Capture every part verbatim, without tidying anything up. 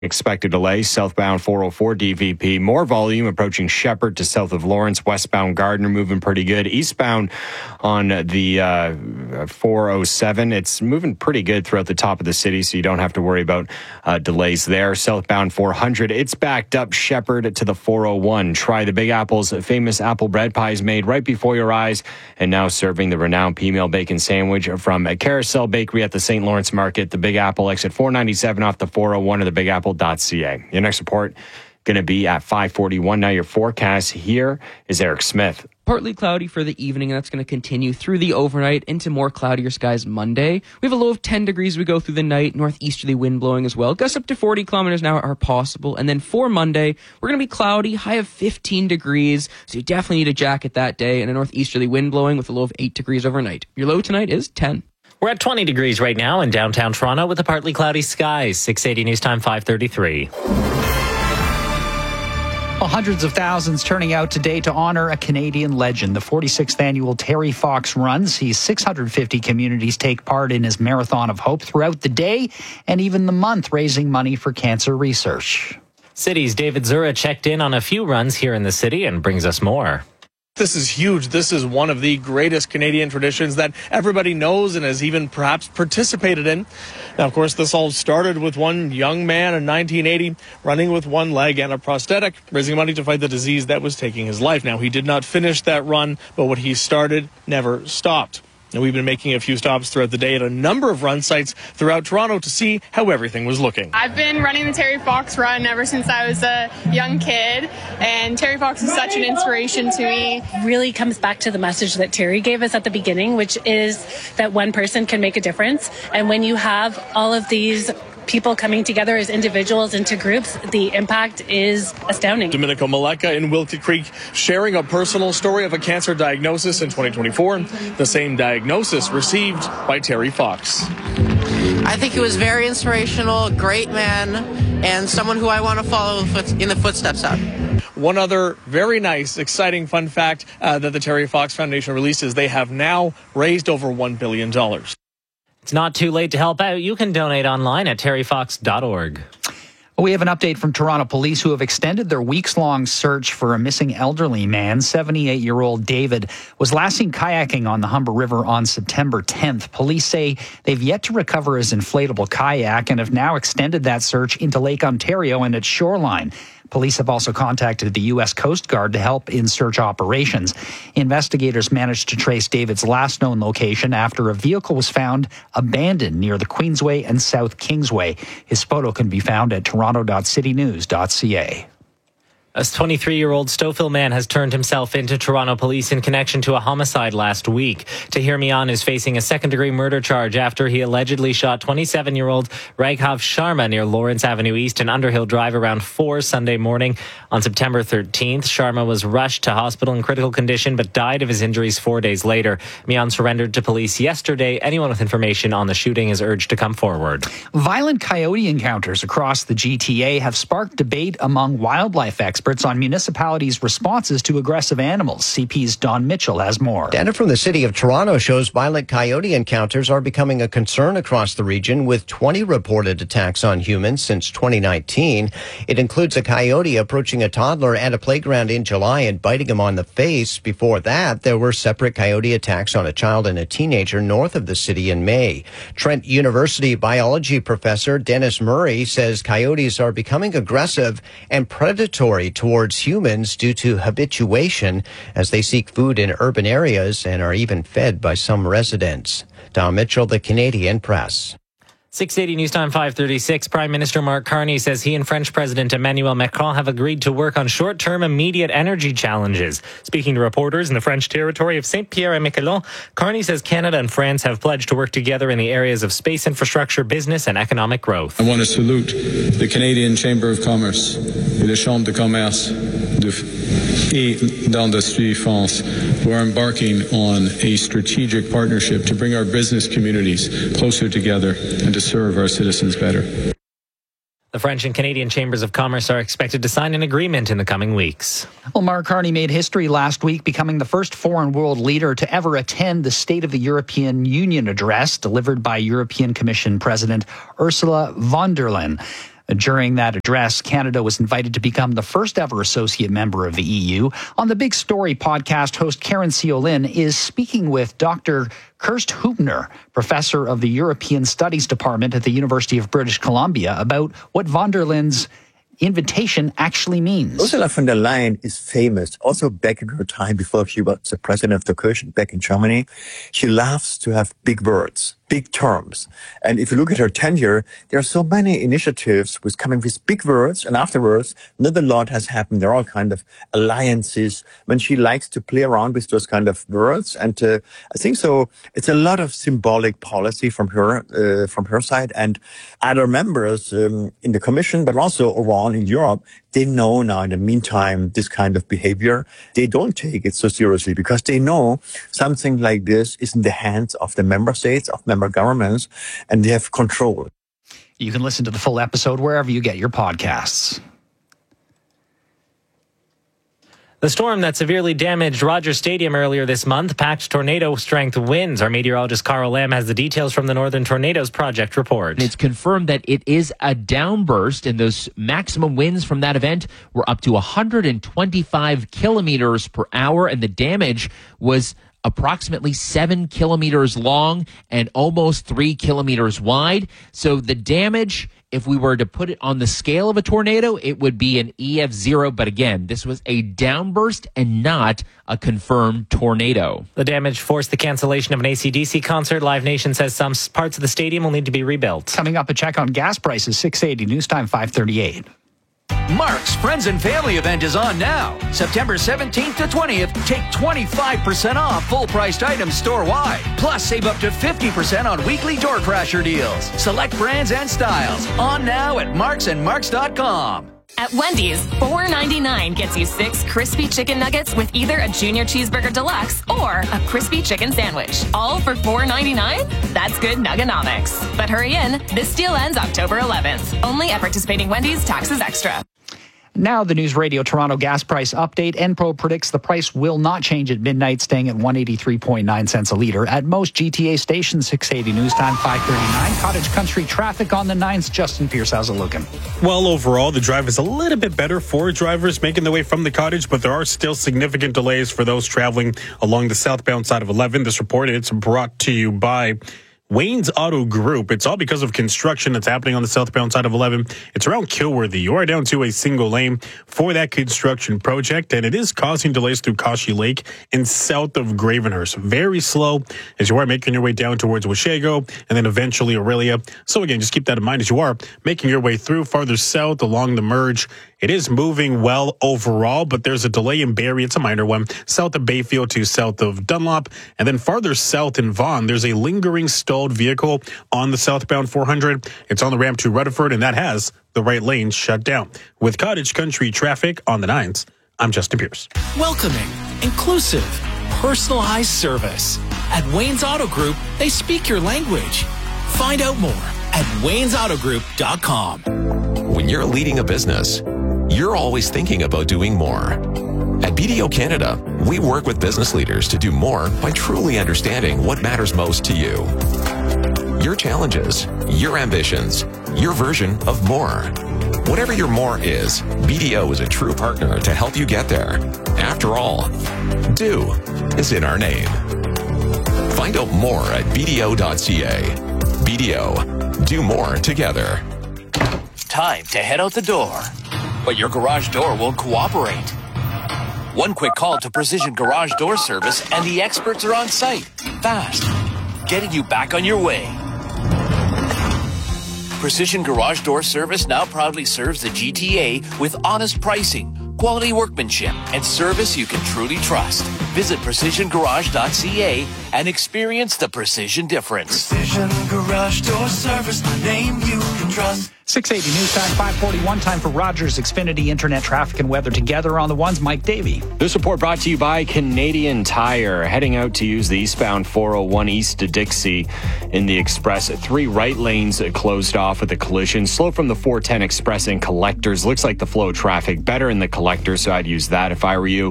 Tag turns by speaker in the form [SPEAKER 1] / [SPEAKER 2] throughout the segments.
[SPEAKER 1] Expected delays southbound four oh four D V P. More volume approaching Shepherd to south of Lawrence. Westbound Gardner moving pretty good. Eastbound on the uh, four oh seven. It's moving pretty good throughout the top of the city, so you don't have to worry about uh, delays there. Southbound four hundred. It's backed up Shepherd to the four oh one. Try the Big Apple's famous apple bread pies made right before your eyes, and now serving the renowned P-Meal Bacon Sandwich from a Carousel Bakery at the Saint Lawrence Market. The Big Apple, exit four ninety-seven off the four oh one, or the Big Apple. .ca. Your next report going to be at five forty-one. Now your forecast here is Eric Smith.
[SPEAKER 2] Partly cloudy for the evening, and that's going to continue through the overnight into more cloudier skies Monday. We have a low of ten degrees as we go through the night, northeasterly wind blowing as well. Gusts up to forty kilometers an hour are possible. And then for Monday, we're going to be cloudy, high of fifteen degrees, so you definitely need a jacket that day, and a northeasterly wind blowing with a low of eight degrees overnight. Your low tonight is ten.
[SPEAKER 3] We're at twenty degrees right now in downtown Toronto with a partly cloudy skies. six eighty News Time, five thirty-three.
[SPEAKER 4] Well, hundreds of thousands turning out today to honor a Canadian legend. The forty-sixth annual Terry Fox Run sees six hundred fifty communities take part in his Marathon of Hope throughout the day and even the month, raising money for cancer research.
[SPEAKER 3] City's David Zura checked in on a few runs here in the city and brings us more.
[SPEAKER 5] This is huge. This is one of the greatest Canadian traditions that everybody knows and has even perhaps participated in. Now, of course, this all started with one young man in nineteen eighty running with one leg and a prosthetic, raising money to fight the disease that was taking his life. Now, he did not finish that run, but what he started never stopped. And we've been making a few stops throughout the day at a number of run sites throughout Toronto to see how everything was looking.
[SPEAKER 6] I've been running the Terry Fox Run ever since I was a young kid, and Terry Fox is such an inspiration to me.
[SPEAKER 7] Really comes back to the message that Terry gave us at the beginning, which is that one person can make a difference. And when you have all of these people coming together as individuals into groups, the impact is astounding.
[SPEAKER 5] Domenico Maleka in Wilkett Creek sharing a personal story of a cancer diagnosis in twenty twenty-four, the same diagnosis received by Terry Fox.
[SPEAKER 8] I think he was very inspirational, great man, and someone who I want to follow in the footsteps of.
[SPEAKER 5] One other very nice, exciting fun fact uh, that the Terry Fox Foundation releases, they have now raised over one billion dollars.
[SPEAKER 3] It's not too late to help out. You can donate online at terry fox dot org.
[SPEAKER 4] We have an update from Toronto Police, who have extended their weeks-long search for a missing elderly man. seventy-eight-year-old David was last seen kayaking on the Humber River on September tenth. Police say they've yet to recover his inflatable kayak and have now extended that search into Lake Ontario and its shoreline. Police have also contacted the U S Coast Guard to help in search operations. Investigators managed to trace David's last known location after a vehicle was found abandoned near the Queensway and South Kingsway. His photo can be found at toronto dot city news dot c a.
[SPEAKER 3] A twenty-three-year-old Stouffville man has turned himself into Toronto police in connection to a homicide last week. Tahir Mian is facing a second-degree murder charge after he allegedly shot twenty-seven-year-old Raghav Sharma near Lawrence Avenue East and Underhill Drive around four Sunday morning. On September thirteenth, Sharma was rushed to hospital in critical condition but died of his injuries four days later. Mian surrendered to police yesterday. Anyone with information on the shooting is urged to come forward.
[SPEAKER 4] Violent coyote encounters across the G T A have sparked debate among wildlife experts on municipalities' responses to aggressive animals. C P's Don Mitchell has more.
[SPEAKER 9] Data from the City of Toronto shows violent coyote encounters are becoming a concern across the region, with twenty reported attacks on humans since twenty nineteen. It includes a coyote approaching a toddler at a playground in July and biting him on the face. Before that, there were separate coyote attacks on a child and a teenager north of the city in May. Trent University biology professor Dennis Murray says coyotes are becoming aggressive and predatory towards humans due to habituation as they seek food in urban areas and are even fed by some residents. Don Mitchell, The Canadian Press.
[SPEAKER 3] six eighty News Time, five thirty-six. Prime Minister Mark Carney says he and French President Emmanuel Macron have agreed to work on short-term immediate energy challenges. Speaking to reporters in the French territory of Saint-Pierre et Miquelon, Carney says Canada and France have pledged to work together in the areas of space infrastructure, business and economic growth.
[SPEAKER 10] I want to salute the Canadian Chamber of Commerce et la Chambre de Commerce de et d'Industrie France, who are embarking on a strategic partnership to bring our business communities closer together and to serve our citizens better.
[SPEAKER 3] The French and Canadian Chambers of Commerce are expected to sign an agreement in the coming weeks.
[SPEAKER 4] Well, Mark Carney made history last week, becoming the first foreign world leader to ever attend the State of the European Union address delivered by European Commission President Ursula von der Leyen. During that address, Canada was invited to become the first ever associate member of the E U. On the Big Story podcast, host Karen Ciolin is speaking with Doctor Kirst Hubner, professor of the European Studies Department at the University of British Columbia, about what von der Leyen's invitation actually means.
[SPEAKER 11] Ursula von der Leyen is famous. Also back in her time before she was the president of the Kirchen back in Germany, she loves to have big words, big terms. And if you look at her tenure, there are so many initiatives with coming with big words, and afterwards, not a lot has happened. There are all kind of alliances when she likes to play around with those kind of words. And uh, I think so. It's a lot of symbolic policy from her, uh, from her side, and other members um, in the Commission, but also around in Europe. They know now in the meantime this kind of behavior. They don't take it so seriously because they know something like this is in the hands of the member states, of member governments, and they have control.
[SPEAKER 4] You can listen to the full episode wherever you get your podcasts.
[SPEAKER 3] The storm that severely damaged Rogers Stadium earlier this month packed tornado-strength winds. Our meteorologist Carl Lamb has the details from the Northern Tornadoes Project report.
[SPEAKER 12] It's confirmed that it is a downburst, and those maximum winds from that event were up to one hundred twenty-five kilometers per hour, and the damage was approximately seven kilometers long and almost three kilometers wide. So the damage, if we were to put it on the scale of a tornado, it would be an E F zero. But again, this was a downburst and not a confirmed tornado.
[SPEAKER 3] The damage forced the cancellation of an A C D C concert. Live Nation says some parts of the stadium will need to be rebuilt.
[SPEAKER 4] Coming up, a check on gas prices, six eighty, news time five thirty-eight.
[SPEAKER 13] Mark's Friends and Family event is on now. September seventeenth to twentieth, take twenty-five percent off full-priced items store-wide. Plus, save up to fifty percent on weekly door crasher deals. Select brands and styles. On now at marks and marks dot com.
[SPEAKER 14] At Wendy's, four ninety-nine gets you six crispy chicken nuggets with either a junior cheeseburger deluxe or a crispy chicken sandwich. All for four ninety-nine? That's good nuggenomics. But hurry in, this deal ends October eleventh. Only at participating Wendy's, taxes extra.
[SPEAKER 4] Now the News Radio Toronto gas price update. Enpro predicts the price will not change at midnight, staying at one eighty-three point nine cents a litre. At most G T A stations, six eighty, news time five thirty-nine. Cottage Country traffic on the nines. Justin Pierce, how's it looking?
[SPEAKER 15] Well, overall, the drive is a little bit better for drivers making their way from the Cottage, but there are still significant delays for those traveling along the southbound side of eleven. This report, it's brought to you by Wayne's Auto Group. It's all because of construction that's happening on the southbound side of eleven. It's around Kilworthy. You are down to a single lane for that construction project, and it is causing delays through Kashi Lake and south of Gravenhurst. Very slow as you are making your way down towards Washego and then eventually Aurelia. So again, just keep that in mind as you are making your way through farther south along the merge. It is moving well overall, but there's a delay in Barrie. It's a minor one. South of Bayfield to south of Dunlop. And then farther south in Vaughan, there's a lingering stalled vehicle on the southbound four hundred. It's on the ramp to Rutherford, and that has the right lane shut down. With Cottage Country traffic on the nines, I'm Justin Pierce.
[SPEAKER 16] Welcoming, inclusive, personalized service. At Wayne's Auto Group, they speak your language. Find out more at waynes auto group dot com.
[SPEAKER 17] When you're leading a business, you're always thinking about doing more. At B D O Canada, we work with business leaders to do more by truly understanding what matters most to you. Your challenges, your ambitions, your version of more. Whatever your more is, B D O is a true partner to help you get there. After all, do is in our name. Find out more at b d o dot c a. B D O, do more together.
[SPEAKER 13] Time to head out the door, but your garage door won't cooperate. One quick call to Precision Garage Door Service and the experts are on site, fast, getting you back on your way. Precision Garage Door Service now proudly serves the G T A with honest pricing, quality workmanship, and service you can truly trust. Visit precision garage dot c a and experience the precision difference.
[SPEAKER 18] Precision Garage Door Service, the name you can trust.
[SPEAKER 4] six eighty news time, five forty-one, time for Rogers Xfinity Internet traffic and weather together on the ones. Mike Davey.
[SPEAKER 1] This report brought to you by Canadian Tire. Heading out to use the eastbound four oh one east to Dixie in the Express. Three right lanes closed off with a collision. Slow from the four ten Express and Collectors. Looks like the flow of traffic better in the Collectors, so I'd use that if I were you.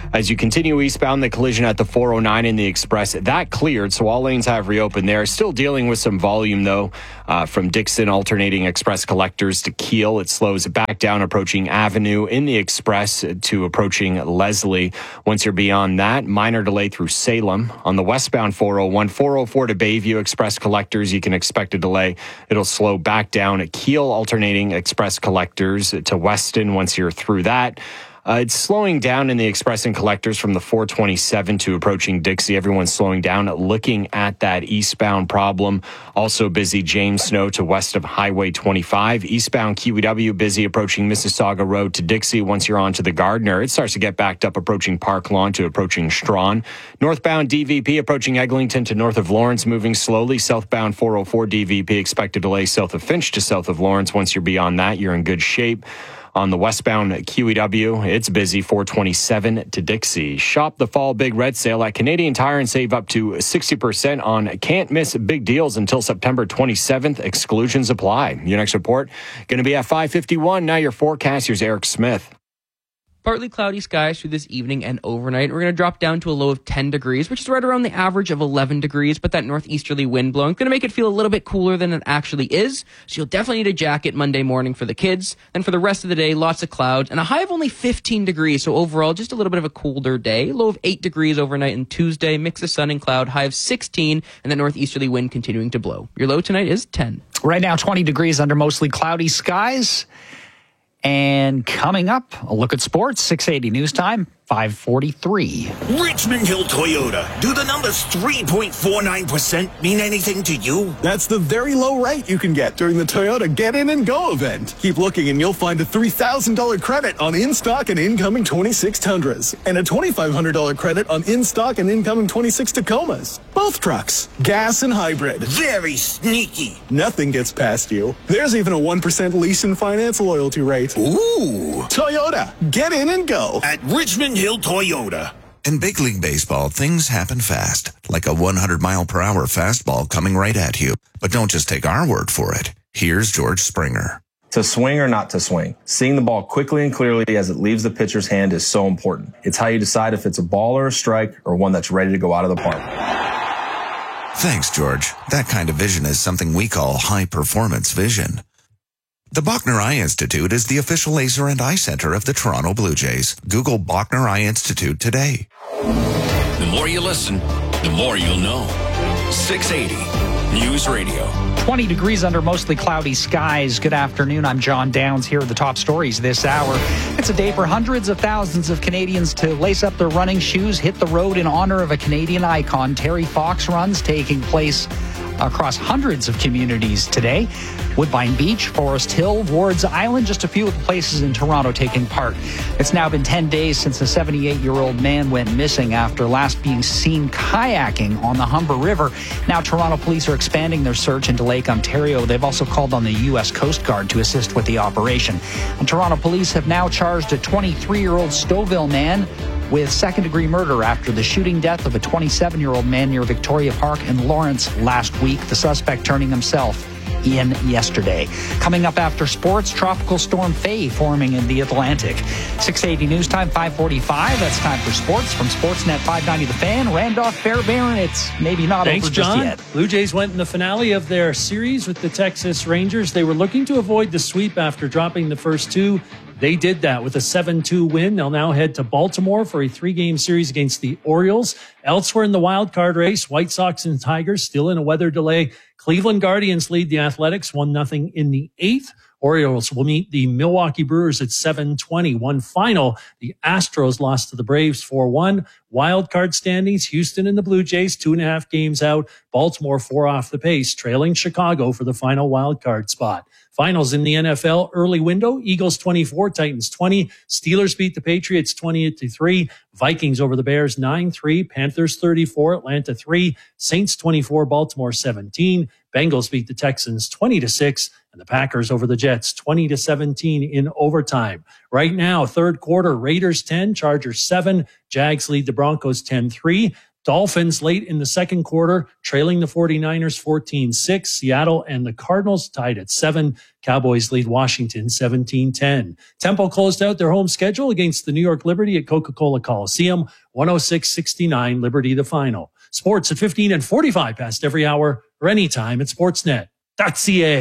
[SPEAKER 1] As you continue eastbound, the collision at the four oh nine in the Express, that cleared, so all lanes have reopened there. Still dealing with some volume, though, uh, from Dixon alternating Express collectors to Kiel. It slows back down approaching Avenue in the Express to approaching Leslie. Once you're beyond that, minor delay through Salem. On the westbound four oh one, four oh four to Bayview Express collectors, you can expect a delay. It'll slow back down at Kiel alternating Express collectors to Weston once you're through that. Uh, it's slowing down in the Express and collectors from the four twenty-seven to approaching Dixie. Everyone's slowing down, looking at that eastbound problem. Also busy James Snow to west of Highway twenty-five. Eastbound Q E W busy approaching Mississauga Road to Dixie. Once you're on to the Gardner, it starts to get backed up approaching Park Lawn to approaching Strawn. Northbound D V P approaching Eglinton to north of Lawrence, moving slowly. Southbound four oh four D V P expected delay south of Finch to south of Lawrence. Once you're beyond that, you're in good shape. On the westbound Q E W, it's busy four twenty-seven to Dixie. Shop the fall big red sale at Canadian Tire and save up to sixty percent on can't miss big deals until September twenty-seventh. Exclusions apply. Your next report going to be at five fifty-one. Now your forecast, here's Eric Smith.
[SPEAKER 2] Partly cloudy skies through this evening and overnight. We're going to drop down to a low of ten degrees, which is right around the average of eleven degrees, but that northeasterly wind blowing is going to make it feel a little bit cooler than it actually is. So you'll definitely need a jacket Monday morning for the kids. And for the rest of the day, lots of clouds and a high of only fifteen degrees. So overall, just a little bit of a colder day. Low of eight degrees overnight and Tuesday, mix of sun and cloud, high of sixteen, and the northeasterly wind continuing to blow. Your low tonight is ten.
[SPEAKER 4] Right now, twenty degrees under mostly cloudy skies. And coming up, a look at sports, six eighty News Time, five forty-three.
[SPEAKER 19] Richmond Hill Toyota. Do the numbers three point four nine percent mean anything to you?
[SPEAKER 20] That's the very low rate you can get during the Toyota Get In and Go event. Keep looking and you'll find a three thousand dollars credit on in-stock and incoming twenty-six Tundras and a twenty-five hundred dollars credit on in-stock and incoming twenty-six Tacomas. Both trucks, gas and hybrid.
[SPEAKER 19] Very sneaky.
[SPEAKER 20] Nothing gets past you. There's even a one percent lease and finance loyalty rate.
[SPEAKER 19] Ooh.
[SPEAKER 20] Toyota, Get In and Go.
[SPEAKER 19] At Richmond Hill Toyota.
[SPEAKER 21] In big league baseball, things happen fast, like a one hundred mile per hour fastball coming right at you. But don't just take our word for it. Here's George Springer.
[SPEAKER 22] To swing or not to swing, seeing the ball quickly and clearly as it leaves the pitcher's hand is so important. It's how you decide if it's a ball or a strike or one that's ready to go out of the park.
[SPEAKER 21] Thanks, George. That kind of vision is something we call high-performance vision. The Bachner Eye Institute is the official laser and eye center of the Toronto Blue Jays. Google Bachner Eye Institute today.
[SPEAKER 13] The more you listen, the more you'll know. six eighty News Radio.
[SPEAKER 4] twenty degrees under mostly cloudy skies. Good afternoon. I'm John Downs. Here are the top stories this hour. It's a day for hundreds of thousands of Canadians to lace up their running shoes, hit the road in honor of a Canadian icon. Terry Fox runs taking place across hundreds of communities today. Woodbine Beach, Forest Hill, Wards Island, just a few of the places in Toronto taking part. It's now been ten days since a seventy-eight-year-old man went missing after last being seen kayaking on the Humber River. Now Toronto police are expanding their search into Lake Ontario. They've also called on the U S Coast Guard to assist with the operation. And Toronto police have now charged a twenty-three-year-old Stouffville man with second-degree murder after the shooting death of a twenty-seven-year-old man near Victoria Park in Lawrence last week, the suspect turning himself in yesterday. Coming up after sports, Tropical Storm Faye forming in the Atlantic. six eighty News Time, five forty-five. That's time for sports from Sportsnet five ninety The Fan. Randolph Fairbairn, it's maybe not
[SPEAKER 23] Thanks,
[SPEAKER 4] over just
[SPEAKER 23] John.
[SPEAKER 4] yet.
[SPEAKER 23] Blue Jays went in the finale of their series with the Texas Rangers. They were looking to avoid the sweep after dropping the first two. They did that with a seven two win. They'll now head to Baltimore for a three-game series against the Orioles. Elsewhere in the wild card race, White Sox and Tigers still in a weather delay. Cleveland Guardians lead the Athletics one nothing in the eighth. Orioles will meet the Milwaukee Brewers at seven twenty. One final, the Astros lost to the Braves four one. Wild card standings, Houston and the Blue Jays, two and a half games out. Baltimore four off the pace, trailing Chicago for the final wild card spot. Finals in the N F L early window, Eagles twenty-four, Titans twenty. Steelers beat the Patriots twenty-eight to three. Vikings over the Bears nine three. Panthers thirty-four, Atlanta three. Saints twenty-four, Baltimore seventeen. Bengals beat the Texans twenty to six. And the Packers over the Jets twenty to seventeen in overtime. Right now, third quarter, Raiders ten, Chargers seven. Jags lead the Broncos ten three. Dolphins late in the second quarter, trailing the 49ers fourteen six. Seattle and the Cardinals tied at seven. Cowboys lead Washington seventeen ten. Temple closed out their home schedule against the New York Liberty at Coca-Cola Coliseum, one oh six sixty-nine, Liberty the final. Sports at fifteen and forty-five past every hour or anytime at sportsnet dot c a.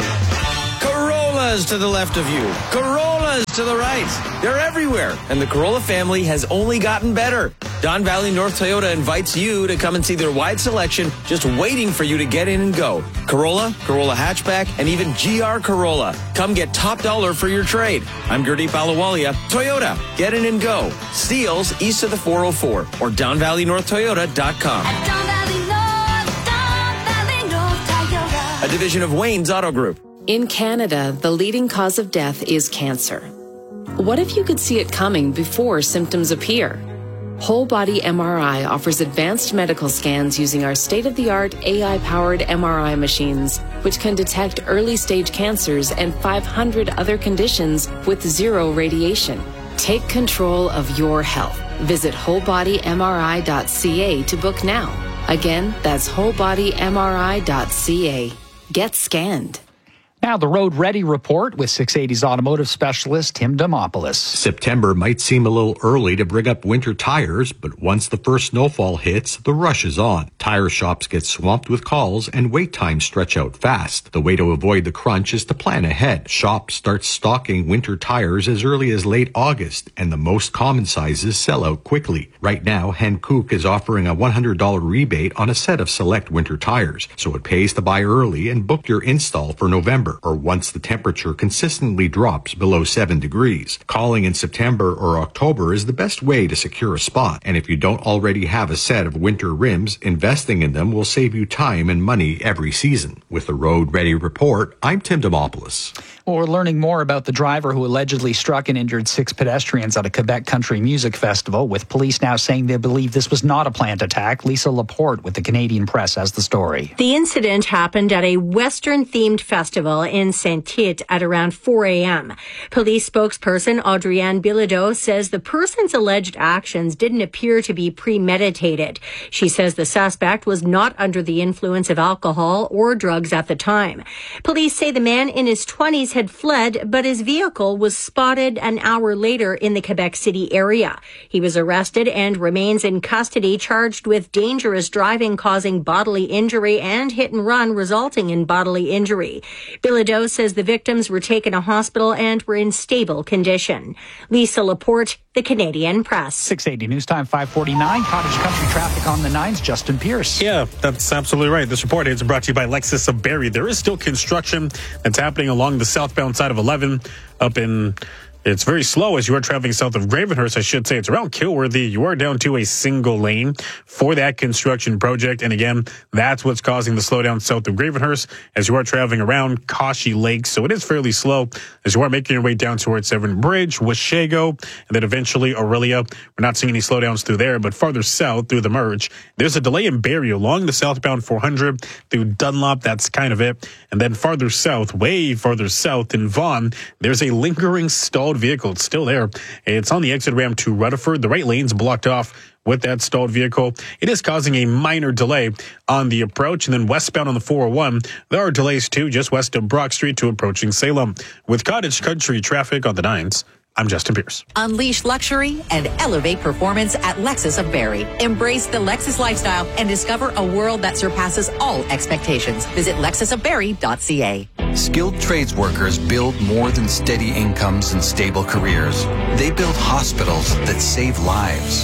[SPEAKER 6] Corollas to the left of you. Corollas to the right. They're everywhere, and the Corolla family has only gotten better. Don Valley North Toyota invites you to come and see their wide selection just waiting for you to get in and go. Corolla, Corolla Hatchback, and even G R Corolla. Come get top dollar for your trade. I'm Gurdeep Ahluwalia. Toyota, get in and go. Steels east of the four oh four or don valley north toyota dot com.
[SPEAKER 7] Don Valley North, Don Valley North Toyota.
[SPEAKER 6] A division of Wayne's Auto Group.
[SPEAKER 8] In Canada, the leading cause of death is cancer. What if you could see it coming before symptoms appear? Whole Body M R I offers advanced medical scans using our state-of-the-art A I-powered M R I machines, which can detect early-stage cancers and five hundred other conditions with zero radiation. Take control of your health. Visit whole body m r i dot c a to book now. Again, that's whole body m r i dot c a. Get scanned.
[SPEAKER 4] Now the Road Ready Report with six eighty's automotive specialist Tim Demopoulos.
[SPEAKER 24] September might seem a little early to bring up winter tires, but once the first snowfall hits, the rush is on. Tire shops get swamped with calls and wait times stretch out fast. The way to avoid the crunch is to plan ahead. Shops start stocking winter tires as early as late August, and the most common sizes sell out quickly. Right now, Hankook is offering a one hundred dollars rebate on a set of select winter tires, so it pays to buy early and book your install for November, or once the temperature consistently drops below seven degrees. Calling in September or October is the best way to secure a spot, and if you don't already have a set of winter rims, investing in them will save you time and money every season. With the Road Ready Report, I'm Tim Demopoulos.
[SPEAKER 4] Well, we're learning more about the driver who allegedly struck and injured six pedestrians at a Quebec Country Music Festival, with police now saying they believe this was not a planned attack. Lisa Laporte with the Canadian Press has the story.
[SPEAKER 25] The incident happened at a Western-themed festival in Saint-Tite at around four a.m. Police spokesperson Audrienne Bilodeau says the person's alleged actions didn't appear to be premeditated. She says the suspect was not under the influence of alcohol or drugs at the time. Police say the man in his twenties had fled, but his vehicle was spotted an hour later in the Quebec City area. He was arrested and remains in custody, charged with dangerous driving causing bodily injury and hit and run resulting in bodily injury. Bilodeau says the victims were taken to hospital and were in stable condition. Lisa Laporte, the Canadian Press.
[SPEAKER 4] six eighty News Time five forty-nine. Cottage Country traffic on the nines. Justin Pierce.
[SPEAKER 15] Yeah, that's absolutely right. This report is brought to you by Lexus of Barrie. There is still construction that's happening along the southbound side of eleven up in... It's very slow as you are traveling south of Gravenhurst. I should say it's around Kilworthy. You are down to a single lane for that construction project. And again, that's what's causing the slowdown south of Gravenhurst as you are traveling around Kashi Lake. So it is fairly slow as you are making your way down towards Severn Bridge, Washego, and then eventually Aurelia. We're not seeing any slowdowns through there, but farther south through the merge, there's a delay in Barrie along the southbound four hundred through Dunlop. That's kind of it. And then farther south, way farther south in Vaughan, there's a lingering stalled vehicle. It's still there. It's on the exit ramp to Rutherford. The right lane's blocked off with that stalled vehicle. It is causing a minor delay on the approach. And then westbound on the four oh one, there are delays too, just west of Brock Street to approaching Salem. With Cottage Country traffic on the nines, I'm Justin Pierce.
[SPEAKER 26] Unleash luxury and elevate performance at Lexus of Barrie. Embrace the Lexus lifestyle and discover a world that surpasses all expectations. Visit lexus of barrie dot c a.
[SPEAKER 27] Skilled trades workers build more than steady incomes and stable careers. They build hospitals that save lives,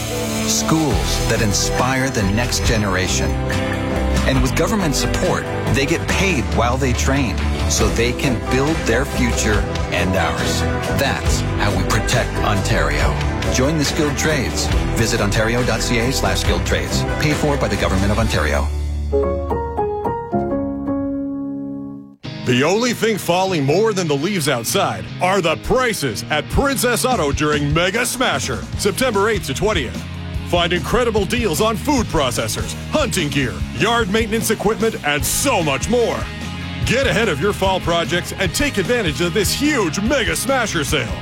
[SPEAKER 27] schools that inspire the next generation. And with government support, they get paid while they train, so they can build their future and ours. That's how we protect Ontario. Join the skilled trades. Visit ontario dot c a slash skilled trades. Paid for by the Government of Ontario.
[SPEAKER 28] The only thing falling more than the leaves outside are the prices at Princess Auto during Mega Smasher, September eighth to twentieth. Find incredible deals on food processors, hunting gear, yard maintenance equipment, and so much more. Get ahead of your fall projects and take advantage of this huge Mega Smasher sale.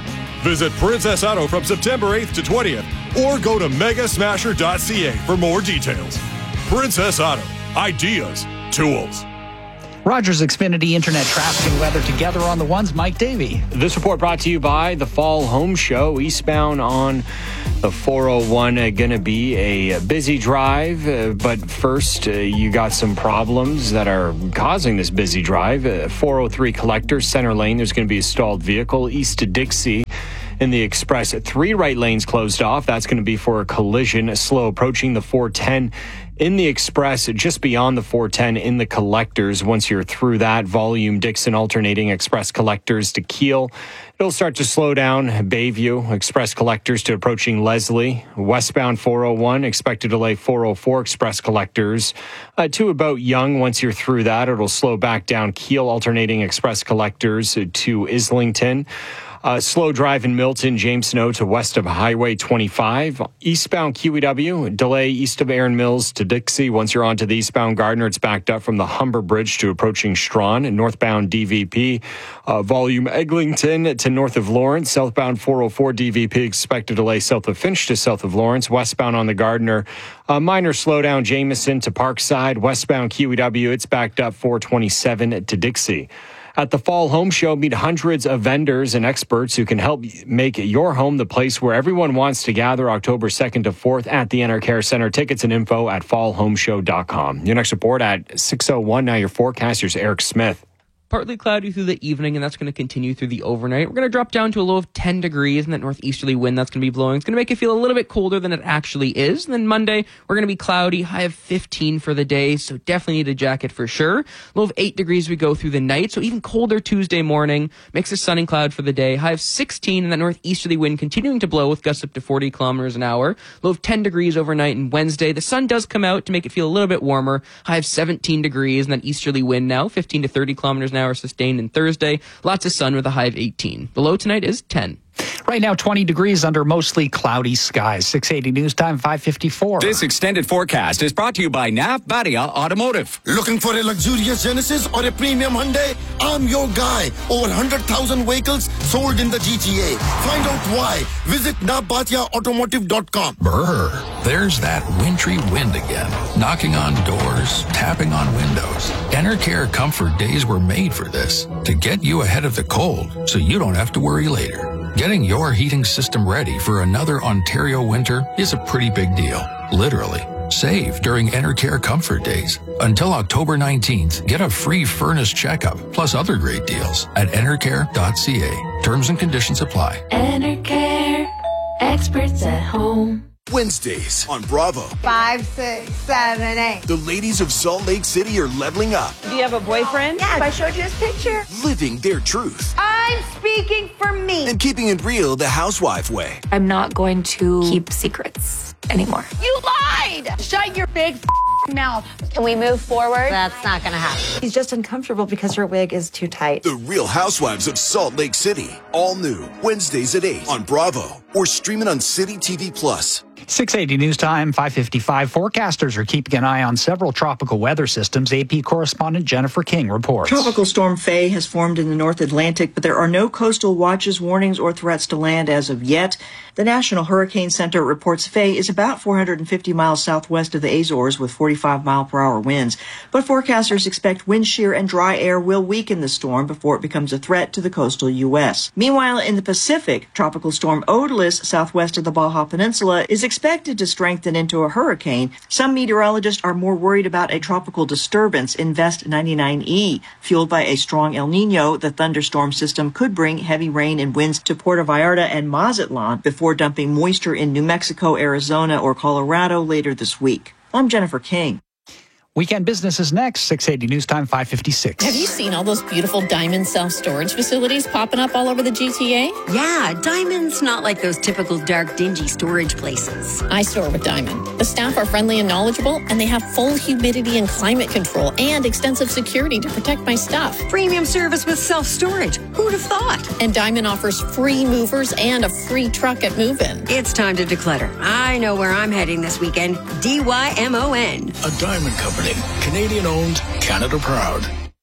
[SPEAKER 28] Visit Princess Auto from September eighth to twentieth or go to mega smasher dot c a for more details. Princess Auto. Ideas. Tools.
[SPEAKER 4] Rogers Xfinity Internet traffic and weather together on the ones. Mike Davey.
[SPEAKER 1] This report brought to you by the Fall Home Show. Eastbound on the four oh one, uh, going to be a busy drive. Uh, but first, uh, you got some problems that are causing this busy drive. Uh, four oh three Collector, center lane. There's going to be a stalled vehicle. East to Dixie. In the express, three right lanes closed off. That's going to be for a collision. Slow approaching the four ten in the express, just beyond the four ten in the collectors. Once you're through that, volume Dixon alternating express collectors to Kiel. It'll start to slow down. Bayview, express collectors to approaching Leslie. Westbound four oh one, expected delay four oh four express collectors uh, to about Young. Once you're through that, it'll slow back down. Kiel alternating express collectors to Islington. Uh, slow drive in Milton, James Snow to west of Highway twenty-five. Eastbound Q E W, delay east of Erin Mills to Dixie. Once you're onto the eastbound Gardner, it's backed up from the Humber Bridge to approaching Strawn. And northbound D V P, uh, volume Eglinton to north of Lawrence. Southbound four oh four D V P, expected delay south of Finch to south of Lawrence. Westbound on the Gardner, a minor slowdown Jameson to Parkside. Westbound Q E W, it's backed up four twenty-seven to Dixie. At the Fall Home Show, meet hundreds of vendors and experts who can help make your home the place where everyone wants to gather October second to fourth at the Enercare Center. Tickets and info at fall home show dot com. Your next report at six oh one. Now your forecaster's Eric Smith.
[SPEAKER 2] Partly cloudy through the evening, and that's going to continue through the overnight. We're going to drop down to a low of ten degrees, and that northeasterly wind that's going to be blowing. It's going to make it feel a little bit colder than it actually is. And then Monday, we're going to be cloudy, high of fifteen for the day, so definitely need a jacket for sure. Low of eight degrees we go through the night, so even colder Tuesday morning. Mix of sun and cloud for the day, high of sixteen, and that northeasterly wind continuing to blow with gusts up to forty kilometers an hour. Low of ten degrees overnight and Wednesday. The sun does come out to make it feel a little bit warmer, high of seventeen degrees, and that easterly wind now, fifteen to thirty kilometers an hour sustained. And Thursday, lots of sun with a high of eighteen. The low tonight is ten.
[SPEAKER 4] Right now, twenty degrees under mostly cloudy skies. six eighty News Time, five fifty-four.
[SPEAKER 3] This extended forecast is brought to you by Navbadia Automotive.
[SPEAKER 5] Looking for a luxurious Genesis or a premium Hyundai? I'm your guy. Over one hundred thousand vehicles sold in the G T A. Find out why. Visit navbadia automotive dot com.
[SPEAKER 9] Brr, there's that wintry wind again. Knocking on doors, tapping on windows. Enercare Comfort Days were made for this. To get you ahead of the cold so you don't have to worry later. Getting your heating system ready for another Ontario winter is a pretty big deal. Literally. Save during Enercare Comfort Days. Until October nineteenth, get a free furnace checkup, plus other great deals at enercare dot c a. Terms and conditions apply.
[SPEAKER 7] Enercare, experts at home.
[SPEAKER 10] Wednesdays on Bravo.
[SPEAKER 11] Five, six, seven, eight.
[SPEAKER 10] The ladies of Salt Lake City are leveling up.
[SPEAKER 11] Do you have a boyfriend? Yes. I showed you his picture.
[SPEAKER 10] Living their truth.
[SPEAKER 11] I'm speaking for me.
[SPEAKER 10] And keeping it real the housewife way.
[SPEAKER 12] I'm not going to keep secrets anymore.
[SPEAKER 11] You lied! Shut your big mouth.
[SPEAKER 12] Can we move forward?
[SPEAKER 11] That's not going to happen.
[SPEAKER 12] He's just uncomfortable because her wig is too tight.
[SPEAKER 10] The Real Housewives of Salt Lake City. All new. Wednesdays at eight on Bravo. Or streaming on City T V Plus.
[SPEAKER 4] six eighty News Time, five fifty-five. Forecasters are keeping an eye on several tropical weather systems. A P correspondent Jennifer King reports.
[SPEAKER 14] Tropical storm Faye has formed in the North Atlantic, but there are no coastal watches, warnings, or threats to land as of yet. The National Hurricane Center reports Faye is about four hundred fifty miles southwest of the Azores with forty-five mile per hour winds. But forecasters expect wind shear and dry air will weaken the storm before it becomes a threat to the coastal U S. Meanwhile, in the Pacific, Tropical Storm Odalys, southwest of the Baja Peninsula, is expected to strengthen into a hurricane. Some meteorologists are more worried about a tropical disturbance in Vest ninety-nine E. Fueled by a strong El Nino, the thunderstorm system could bring heavy rain and winds to Puerto Vallarta and Mazatlan before dumping moisture in New Mexico, Arizona, or Colorado later this week. I'm Jennifer King.
[SPEAKER 4] Weekend Business is next, six eighty News Time, five fifty-six.
[SPEAKER 16] Have you seen all those beautiful Diamond self-storage facilities popping up all over the G T A?
[SPEAKER 29] Yeah, Diamond's not like those typical dark, dingy storage places.
[SPEAKER 16] I store with Diamond. The staff are friendly and knowledgeable, and they have full humidity and climate control and extensive security to protect my stuff.
[SPEAKER 29] Premium service with self-storage. Who'd have thought?
[SPEAKER 16] And Diamond offers free movers and a free truck at move-in.
[SPEAKER 29] It's time to declutter. I know where I'm heading this weekend. D Y M O N.
[SPEAKER 10] A Diamond Company. Canadian owned, Canada proud.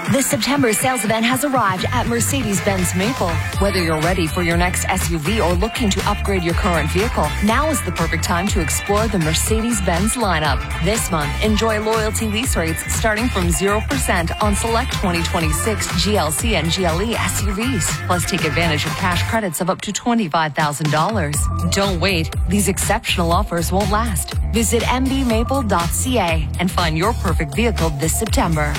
[SPEAKER 7] This September sales event has arrived at Mercedes-Benz Maple. Whether you're ready for your next S U V or looking to upgrade your current vehicle, now is the perfect time to explore the Mercedes-Benz lineup. This month, enjoy loyalty lease rates starting from zero percent on select twenty twenty-six G L C and G L E S U Vs. Plus, take advantage of cash credits of up to twenty-five thousand dollars. Don't wait. These exceptional offers won't last. Visit m b maple dot c a and find your perfect vehicle this September.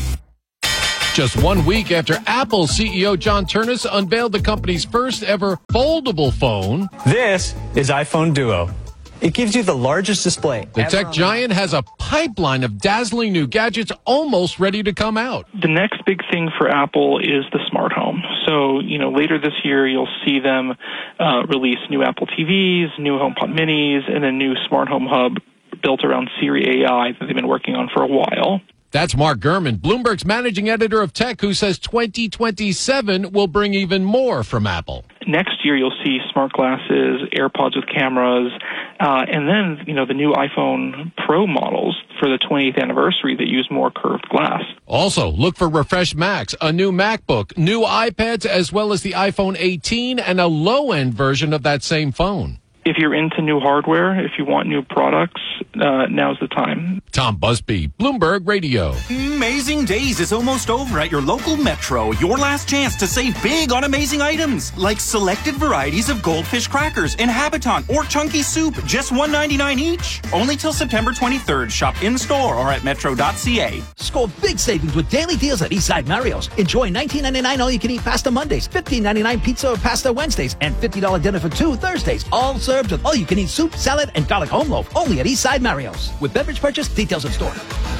[SPEAKER 6] Just one week after Apple C E O John Ternus unveiled the company's first ever foldable phone,
[SPEAKER 13] this is iPhone Duo. It gives you the largest display.
[SPEAKER 6] The tech giant has a pipeline of dazzling new gadgets almost ready to come out.
[SPEAKER 17] The next big thing for Apple is the smart home. So, you know, later this year, you'll see them uh, release new Apple T Vs, new HomePod minis, and a new smart home hub built around Siri A I that they've been working on for a while.
[SPEAKER 6] That's Mark Gurman, Bloomberg's managing editor of tech, who says twenty twenty-seven will bring even more from Apple.
[SPEAKER 17] Next year, you'll see smart glasses, AirPods with cameras, uh, and then, you know, the new iPhone Pro models for the twentieth anniversary that use more curved glass.
[SPEAKER 6] Also, look for refreshed Macs, a new MacBook, new iPads, as well as the iPhone eighteen and a low-end version of that same phone.
[SPEAKER 17] If you're into new hardware, if you want new products, uh, now's the time.
[SPEAKER 6] Tom Busby, Bloomberg Radio.
[SPEAKER 18] Amazing Days is almost over at your local Metro. Your last chance to save big on amazing items like selected varieties of Goldfish crackers and Habitant or Chunky Soup, just one ninety-nine each. Only till September twenty-third. Shop in-store or at metro dot c a.
[SPEAKER 19] Score big savings with daily deals at Eastside Mario's. Enjoy nineteen ninety-nine all-you-can-eat pasta Mondays, fifteen ninety-nine pizza or pasta Wednesdays, and fifty dollars dinner for two Thursdays. All served with all-you-can-eat soup, salad, and garlic home loaf. Only at Eastside Mario's. With beverage purchase, details in store.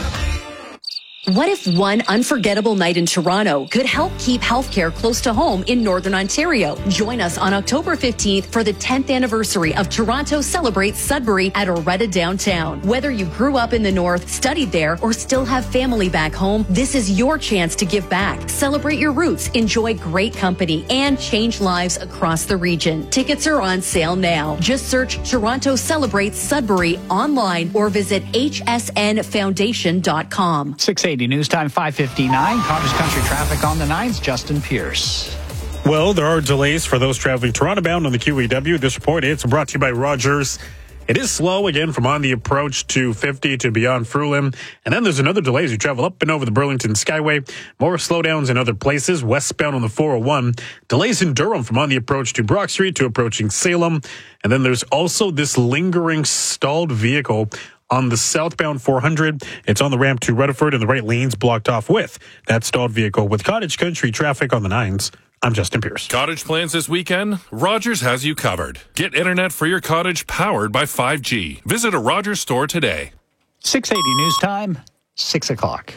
[SPEAKER 29] What if one unforgettable night in Toronto could help keep healthcare close to home in Northern Ontario? Join us on October fifteenth for the tenth anniversary of Toronto Celebrates Sudbury at Oretta Downtown. Whether you grew up in the North, studied there, or still have family back home, this is your chance to give back. Celebrate your roots, enjoy great company, and change lives across the region. Tickets are on sale now. Just search Toronto Celebrates Sudbury online or visit h s n foundation dot com.
[SPEAKER 4] six eighty News Time, five fifty-nine. Cottage Country traffic on the nines. Justin Pierce.
[SPEAKER 15] Well, there are delays for those traveling Toronto bound on the Q E W. This report, it's brought to you by Rogers. It is slow again from on the approach to fifty to beyond Fruitland. And then there's another delay as you travel up and over the Burlington Skyway. More slowdowns in other places. Westbound on the four oh one. Delays in Durham from on the approach to Brock Street to approaching Salem. And then there's also this lingering stalled vehicle on the southbound four hundred. It's on the ramp to Rutherford and the right lanes blocked off with that stalled vehicle. With Cottage Country traffic on the nines, I'm Justin Pierce.
[SPEAKER 20] Cottage plans this weekend? Rogers has you covered. Get internet for your cottage powered by five G. Visit a Rogers store today.
[SPEAKER 4] six eighty News Time, six o'clock.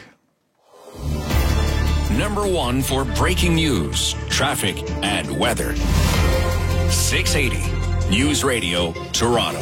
[SPEAKER 3] Number one for breaking news, traffic, and weather. six eighty News Radio, Toronto.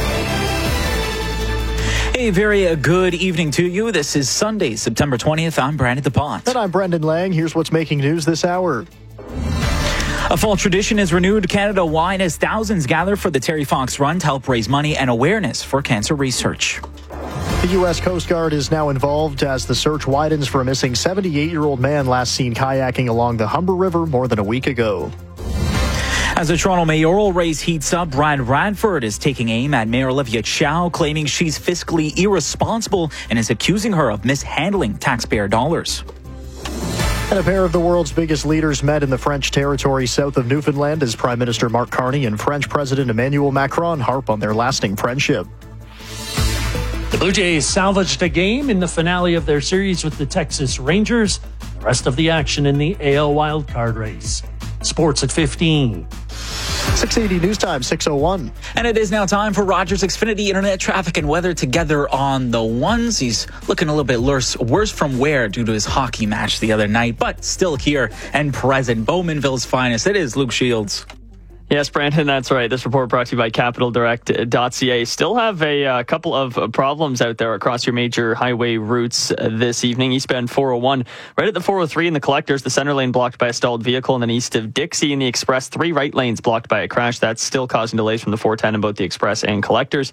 [SPEAKER 21] A very uh, good evening to you. This is Sunday, September twentieth. I'm Brandon DePont.
[SPEAKER 22] And I'm Brendan Lang. Here's what's making news this hour.
[SPEAKER 21] A fall tradition is renewed Canada-wide as thousands gather for the Terry Fox Run to help raise money and awareness for cancer research.
[SPEAKER 22] The U S Coast Guard is now involved as the search widens for a missing seventy-eight-year-old man last seen kayaking along the Humber River more than a week ago.
[SPEAKER 21] As the Toronto mayoral race heats up, Brad Radford is taking aim at Mayor Olivia Chow, claiming she's fiscally irresponsible and is accusing her of mishandling taxpayer dollars.
[SPEAKER 22] And a pair of the world's biggest leaders met in the French territory south of Newfoundland as Prime Minister Mark Carney and French President Emmanuel Macron harp on their lasting friendship.
[SPEAKER 23] The Blue Jays salvaged a game in the finale of their series with the Texas Rangers. The rest of the action in the A L wildcard race. Sports at fifteen.
[SPEAKER 22] six eighty News Time, six oh one.
[SPEAKER 21] And it is now time for Rogers Xfinity Internet traffic and weather together on the ones. He's looking a little bit worse, worse from wear due to his hockey match the other night, but still here and present. Bowmanville's finest. It is Luke Shields.
[SPEAKER 30] Yes, Brandon, that's right. This report brought to you by capital direct dot c a. Still have a uh, couple of problems out there across your major highway routes uh, this evening. Eastbound four oh one, right at the four oh three in the Collectors, the center lane blocked by a stalled vehicle, and then east of Dixie in the Express, three right lanes blocked by a crash. That's still causing delays from the four ten in both the Express and Collectors.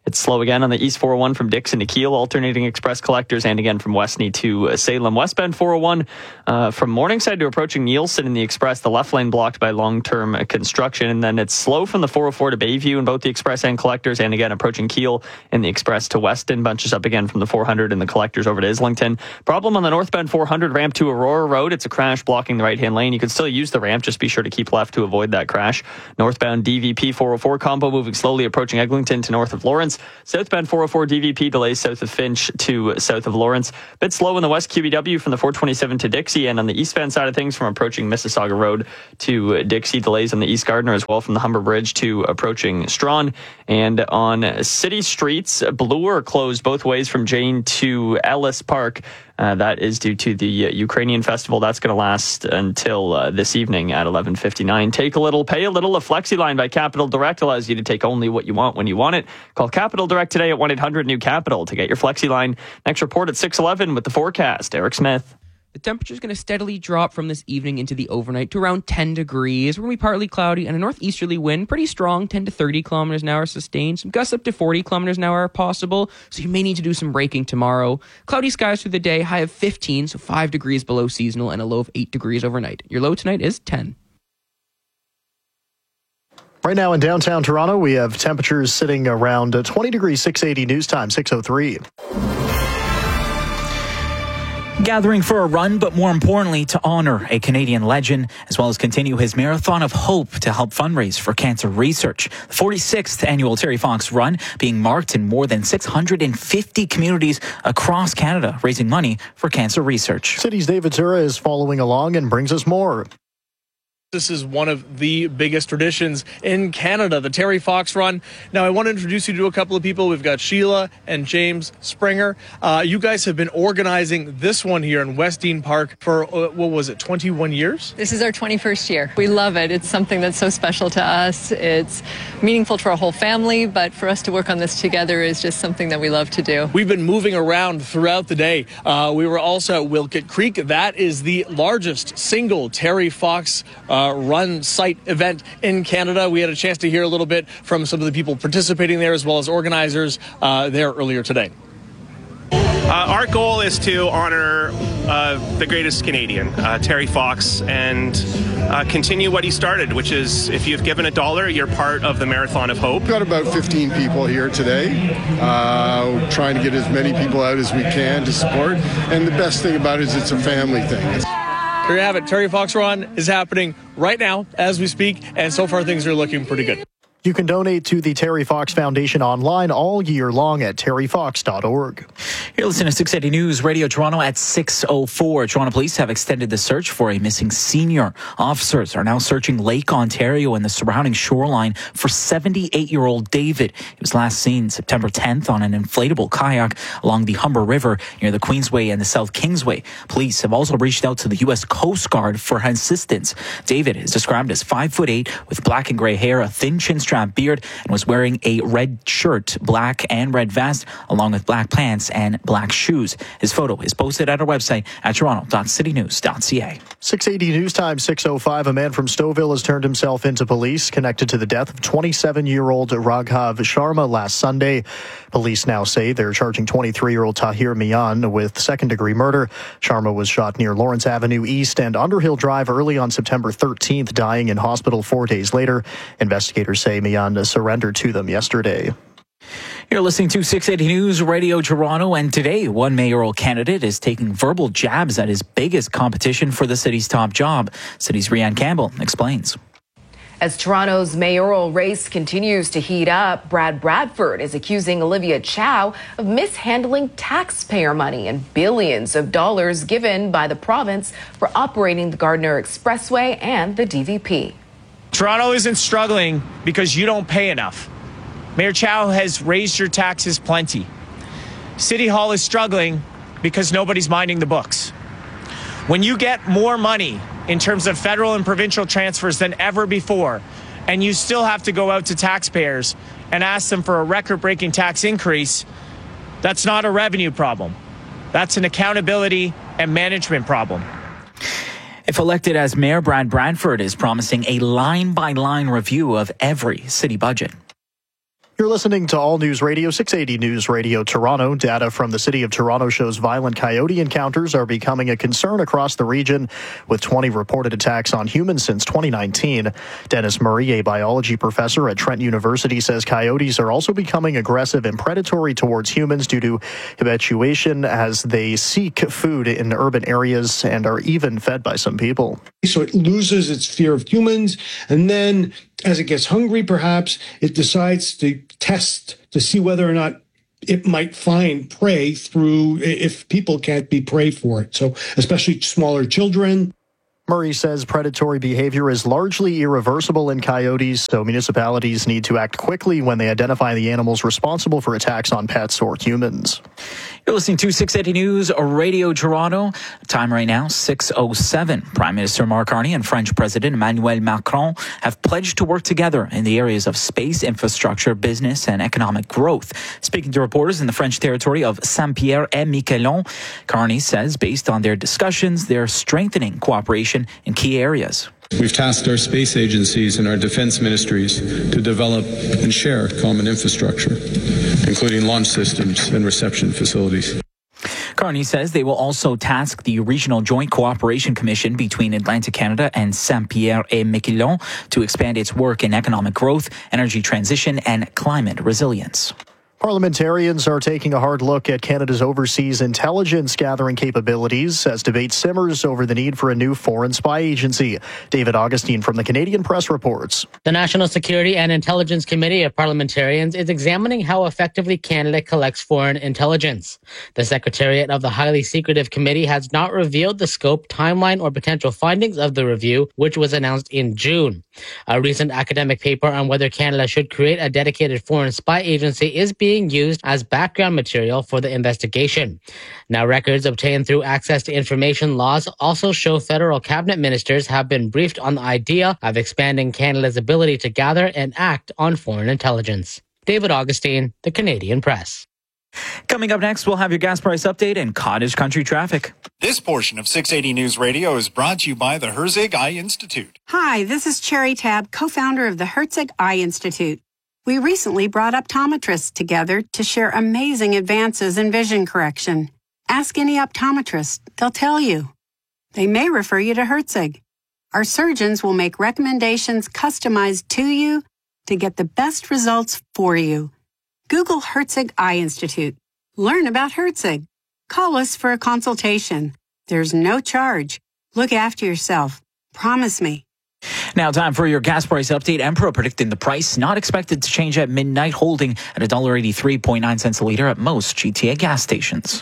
[SPEAKER 30] It's slow again on the East four oh one from Dixon to Kiel, alternating express collectors, and again from Westney to uh, Salem. Westbound four oh one uh, from Morningside to approaching Nielsen in the express, the left lane blocked by long-term uh, construction. And then it's slow from the four oh four to Bayview in both the express and collectors, and again approaching Kiel in the express to Weston. Bunches up again from the four hundred in the collectors over to Islington. Problem on the northbound four hundred ramp to Aurora Road. It's a crash blocking the right-hand lane. You can still use the ramp. Just be sure to keep left to avoid that crash. Northbound D V P four oh four combo moving slowly approaching Eglinton to north of Lawrence. Southbound four oh four D V P delays south of Finch to south of Lawrence. Bit slow in the west Q B W from the four twenty-seven to Dixie, and on the eastbound side of things from approaching Mississauga Road to Dixie. Delays on the East Gardiner as well from the Humber Bridge to approaching Strawn. And on city streets, Bloor closed both ways from Jane to Ellis Park. Uh, that is due to the uh, Ukrainian festival. That's going to last until uh, this evening at eleven fifty-nine. Take a little, pay a little. A FlexiLine by Capital Direct allows you to take only what you want when you want it. Call Capital Direct today at one eight hundred new capital to get your FlexiLine. Next report at six eleven with the forecast. Eric Smith.
[SPEAKER 1] The temperature is going to steadily drop from this evening into the overnight to around ten degrees. We're going to be partly cloudy and a northeasterly wind, pretty strong, ten to thirty kilometers an hour sustained. Some gusts up to forty kilometers an hour are possible, so you may need to do some braking tomorrow. Cloudy skies through the day, high of fifteen, so five degrees below seasonal, and a low of eight degrees overnight. Your low tonight is ten.
[SPEAKER 22] Right now in downtown Toronto, we have temperatures sitting around twenty degrees, six eighty news time, six oh three.
[SPEAKER 21] Gathering for a run, but more importantly, to honor a Canadian legend, as well as continue his marathon of hope to help fundraise for cancer research. The forty-sixth annual Terry Fox Run being marked in more than six hundred fifty communities across Canada, raising money for cancer research.
[SPEAKER 22] City's David Tura is following along and brings us more.
[SPEAKER 2] This is one of the biggest traditions in Canada, the Terry Fox Run. Now, I want to introduce you to a couple of people. We've got Sheila and James Springer. Uh, you guys have been organizing this one here in Westdean Park for, uh, what was it, twenty-one years?
[SPEAKER 5] This is our twenty-first year. We love it. It's something that's so special to us. It's meaningful to our whole family, but for us to work on this together is just something that we love to do.
[SPEAKER 2] We've been moving around throughout the day. Uh, we were also at Wilkett Creek. That is the largest single Terry Fox uh, Uh, run site event in Canada. We had a chance to hear a little bit from some of the people participating there as well as organizers uh, there earlier today.
[SPEAKER 8] Uh, our goal is to honor uh, the greatest Canadian, uh, Terry Fox, and uh, continue what he started, which is if you've given a dollar, you're part of the Marathon of Hope.
[SPEAKER 9] We've got about fifteen people here today, uh, trying to get as many people out as we can to support. And the best thing about it is it's a family thing. It's
[SPEAKER 2] There you have it. Terry Fox Run is happening right now as we speak, and so far things are looking pretty good.
[SPEAKER 22] You can donate to the Terry Fox Foundation online all year long at terry fox dot org.
[SPEAKER 21] You're listening to six eighty News Radio Toronto at six oh four. Toronto police have extended the search for a missing senior. Officers are now searching Lake Ontario and the surrounding shoreline for seventy-eight-year-old David. He was last seen September tenth on an inflatable kayak along the Humber River near the Queensway and the South Kingsway. Police have also reached out to the U S Coast Guard for assistance. David is described as five foot eight with black and gray hair, a thin chin strap beard, and was wearing a red shirt, black and red vest, along with black pants and black shoes. His photo is posted at our website at toronto dot city news dot c a.
[SPEAKER 22] six eighty News Time, six oh five. A man from Stouffville has turned himself into police connected to the death of twenty-seven-year-old Raghav Sharma last Sunday. Police now say they're charging twenty-three-year-old Tahir Mian with second-degree murder. Sharma was shot near Lawrence Avenue East and Underhill Drive early on September thirteenth, dying in hospital four days later. Investigators say Mian surrendered to them yesterday.
[SPEAKER 21] You're listening to six eighty News Radio Toronto, and today one mayoral candidate is taking verbal jabs at his biggest competition for the city's top job. City's Rianne Campbell explains.
[SPEAKER 24] As Toronto's mayoral race continues to heat up, Brad Bradford is accusing Olivia Chow of mishandling taxpayer money and billions of dollars given by the province for operating the Gardiner Expressway and the D V P.
[SPEAKER 25] Toronto isn't struggling because you don't pay enough. Mayor Chow has raised your taxes plenty. City Hall is struggling because nobody's minding the books. When you get more money in terms of federal and provincial transfers than ever before, and you still have to go out to taxpayers and ask them for a record-breaking tax increase, that's not a revenue problem. That's an accountability and management problem.
[SPEAKER 21] If elected as mayor, Brad Bradford is promising a line-by-line review of every city budget.
[SPEAKER 22] You're listening to All News Radio, six eighty News Radio Toronto. Data from the City of Toronto shows violent coyote encounters are becoming a concern across the region, with twenty reported attacks on humans since twenty nineteen. Dennis Murray, a biology professor at Trent University, says coyotes are also becoming aggressive and predatory towards humans due to habituation as they seek food in urban areas and are even fed by some people.
[SPEAKER 7] So it loses its fear of humans, and then as it gets hungry, perhaps, it decides to test to see whether or not it might find prey through if people can't be prey for it. So especially smaller children.
[SPEAKER 22] Murray says predatory behavior is largely irreversible in coyotes, so municipalities need to act quickly when they identify the animals responsible for attacks on pets or humans.
[SPEAKER 21] You're listening to six eighty News Radio Toronto. Time right now, six oh seven. Prime Minister Mark Carney and French President Emmanuel Macron have pledged to work together in the areas of space infrastructure, business, and economic growth. Speaking to reporters in the French territory of Saint-Pierre-et-Miquelon, Carney says based on their discussions, they're strengthening cooperation in key areas.
[SPEAKER 10] We've tasked our space agencies and our defense ministries to develop and share common infrastructure, including launch systems and reception facilities.
[SPEAKER 21] Carney says they will also task the Regional Joint Cooperation Commission between Atlantic Canada and Saint-Pierre-et-Miquelon to expand its work in economic growth, energy transition, and climate resilience.
[SPEAKER 22] Parliamentarians are taking a hard look at Canada's overseas intelligence gathering capabilities as debate simmers over the need for a new foreign spy agency. David Augustine from the Canadian Press reports.
[SPEAKER 11] The National Security and Intelligence Committee of Parliamentarians is examining how effectively Canada collects foreign intelligence. The Secretariat of the highly secretive committee has not revealed the scope, timeline, or potential findings of the review, which was announced in June. A recent academic paper on whether Canada should create a dedicated foreign spy agency is being being used as background material for the investigation. Now, records obtained through access to information laws also show federal cabinet ministers have been briefed on the idea of expanding Canada's ability to gather and act on foreign intelligence. David Augustine, The Canadian Press.
[SPEAKER 21] Coming up next, we'll have your gas price update and cottage country traffic.
[SPEAKER 12] This portion of six eighty News Radio is brought to you by the Herzig Eye Institute.
[SPEAKER 13] Hi, this is Cherry Tab, co-founder of the Herzig Eye Institute. We recently brought optometrists together to share amazing advances in vision correction. Ask any optometrist, they'll tell you. They may refer you to Herzig. Our surgeons will make recommendations customized to you to get the best results for you. Google Herzig Eye Institute. Learn about Herzig. Call us for a consultation. There's no charge. Look after yourself. Promise me.
[SPEAKER 21] Now, time for your gas price update. Empro predicting the price not expected to change at midnight, holding at one dollar eighty-three point nine cents a litre at most G T A gas stations.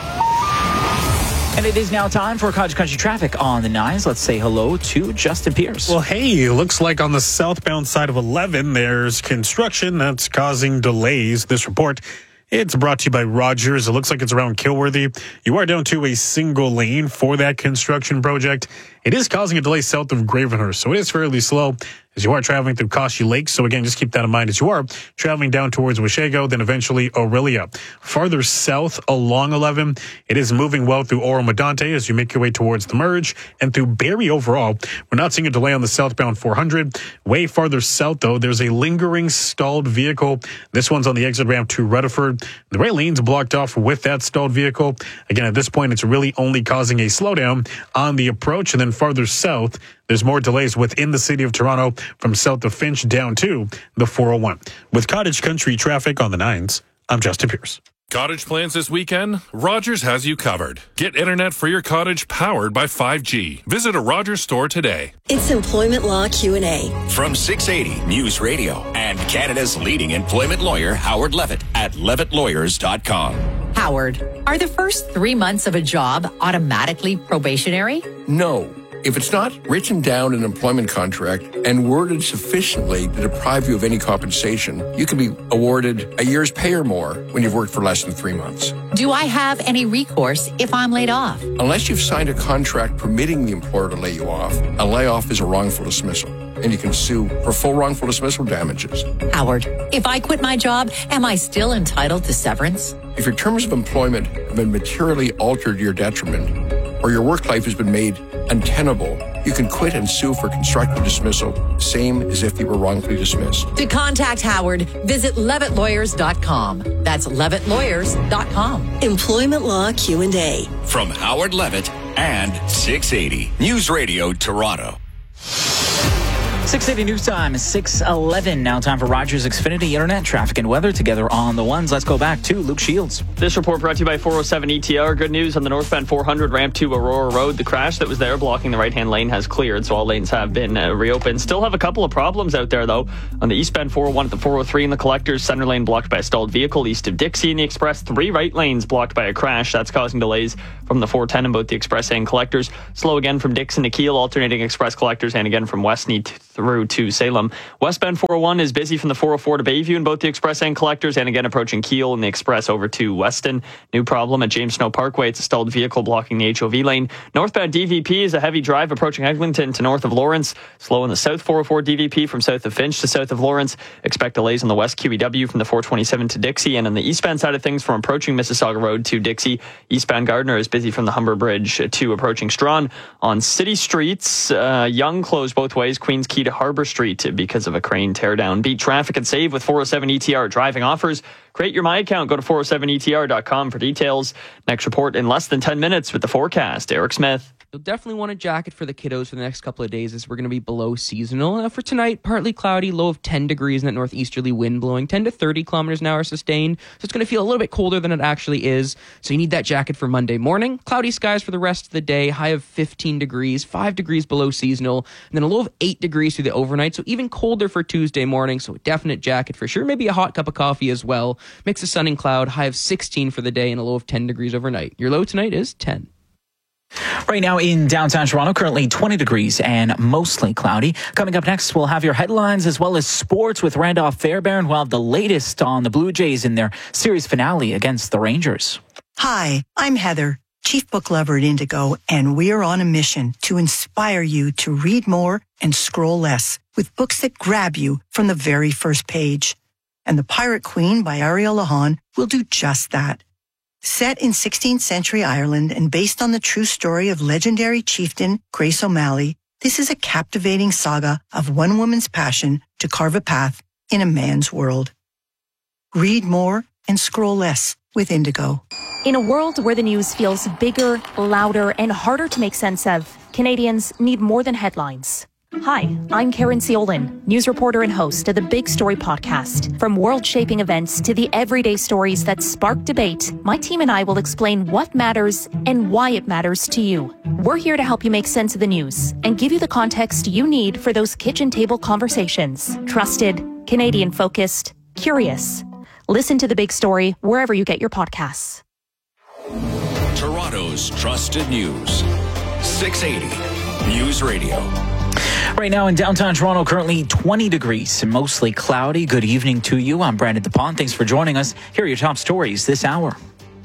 [SPEAKER 21] And it is now time for Cottage Country traffic on the nines. Let's say hello to Justin Pierce.
[SPEAKER 15] Well, hey, looks like on the southbound side of eleven, there's construction that's causing delays. This report, it's brought to you by Rogers. It looks like it's around Kilworthy. You are down to a single lane for that construction project. It is causing a delay south of Gravenhurst, so it is fairly slow as you are traveling through Koshy Lake. So again, just keep that in mind as you are traveling down towards Washego, then eventually Aurelia. Farther south along eleven, it is moving well through Oro-Medonte as you make your way towards the merge, and through Barrie overall. We're not seeing a delay on the southbound four hundred. Way farther south, though, there's a lingering stalled vehicle. This one's on the exit ramp to Rutherford. The right lane's blocked off with that stalled vehicle. Again, at this point, it's really only causing a slowdown on the approach, and then farther south, there's more delays within the city of Toronto from south of Finch down to the four oh one. With Cottage Country traffic on the nines, I'm Justin Pierce.
[SPEAKER 20] Cottage plans this weekend? Rogers has you covered. Get internet for your cottage powered by five G. Visit a Rogers store today.
[SPEAKER 14] It's Employment Law Q and A.
[SPEAKER 3] From six eighty News Radio and Canada's leading employment lawyer, Howard Levitt at levitt lawyers dot com.
[SPEAKER 16] Howard, are the first three months of a job automatically probationary?
[SPEAKER 26] No. If it's not written down in an employment contract and worded sufficiently to deprive you of any compensation, you can be awarded a year's pay or more when you've worked for less than three months.
[SPEAKER 16] Do I have any recourse if I'm laid off?
[SPEAKER 26] Unless you've signed a contract permitting the employer to lay you off, a layoff is a wrongful dismissal, and you can sue for full wrongful dismissal damages.
[SPEAKER 16] Howard, if I quit my job, am I still entitled to severance?
[SPEAKER 26] If your terms of employment have been materially altered to your detriment, or your work life has been made untenable, you can quit and sue for constructive dismissal, same as if you were wrongfully dismissed.
[SPEAKER 16] To contact Howard, visit levitt lawyers dot com. That's levitt lawyers dot com.
[SPEAKER 14] Employment Law Q and A.
[SPEAKER 3] From Howard Levitt and six eighty News Radio Toronto.
[SPEAKER 21] six eighty News Time, six eleven. Now time for Rogers Xfinity Internet Traffic and Weather together on the ones. Let's go back to Luke Shields.
[SPEAKER 4] This report brought to you by four oh seven E T R. Good news on the northbound four hundred ramp to Aurora Road. The crash that was there blocking the right-hand lane has cleared, so all lanes have been uh, reopened. Still have a couple of problems out there, though. On the eastbound four oh one at the four oh three in the Collectors, center lane blocked by a stalled vehicle. East of Dixie in the Express, three right lanes blocked by a crash. That's causing delays from the four ten in both the Express and Collectors. Slow again from Dixon to Kiel, alternating Express Collectors, and again from Westney t- through to Salem. Westbound four oh one is busy from the four oh four to Bayview in both the Express and Collectors, and again approaching Kiel in the Express over to Weston. New problem at James Snow Parkway. It's a stalled vehicle blocking the H O V lane. Northbound D V P is a heavy drive approaching Eglinton to north of Lawrence. Slow in the south four oh four D V P from south of Finch to south of Lawrence. Expect delays on the west Q E W from the four twenty-seven to Dixie, and on the eastbound side of things from approaching Mississauga Road to Dixie. Eastbound Gardner is busy from the Humber Bridge to approaching Strawn. On city streets, uh, Yonge closed both ways, Queens Quay to Harbour Street because of a crane teardown. Beat traffic and save with four oh seven E T R driving offers. Create your My Account. Go to four oh seven E T R dot com for details. Next report in less than ten minutes with the forecast. Eric Smith.
[SPEAKER 1] You'll definitely want a jacket for the kiddos for the next couple of days as we're going to be below seasonal. Uh, for tonight, partly cloudy, low of ten degrees and that northeasterly wind blowing ten to thirty kilometers an hour sustained. So it's going to feel a little bit colder than it actually is. So you need that jacket for Monday morning. Cloudy skies for the rest of the day. High of fifteen degrees, five degrees below seasonal, and then a low of eight degrees through the overnight. So even colder for Tuesday morning. So a definite jacket for sure. Maybe a hot cup of coffee as well. Mix of sun and cloud. High of sixteen for the day and a low of ten degrees overnight. Your low tonight is ten.
[SPEAKER 21] Right now in downtown Toronto, currently twenty degrees and mostly cloudy. Coming up next, we'll have your headlines as well as sports with Randolph Fairbairn. We'll have the latest on the Blue Jays in their series finale against the Rangers.
[SPEAKER 6] Hi, I'm Heather, Chief Book Lover at Indigo, and we're on a mission to inspire you to read more and scroll less with books that grab you from the very first page. And The Pirate Queen by Ariel Lahan will do just that. Set in sixteenth century Ireland and based on the true story of legendary chieftain Grace O'Malley, this is a captivating saga of one woman's passion to carve a path in a man's world. Read more and scroll less with Indigo.
[SPEAKER 17] In a world where the news feels bigger, louder, and harder to make sense of, Canadians need more than headlines. Hi, I'm Karen Ciolin, news reporter and host of the Big Story podcast. From world-shaping events to the everyday stories that spark debate, my team and I will explain what matters and why it matters to you. We're here to help you make sense of the news and give you the context you need for those kitchen table conversations. Trusted, Canadian-focused, curious. Listen to The Big Story wherever you get your podcasts.
[SPEAKER 3] Toronto's trusted news. six eighty News Radio.
[SPEAKER 21] Right now in downtown Toronto, currently twenty degrees and mostly cloudy. Good evening to you. I'm Brandon DePont. Thanks for joining us. Here are your top stories this hour.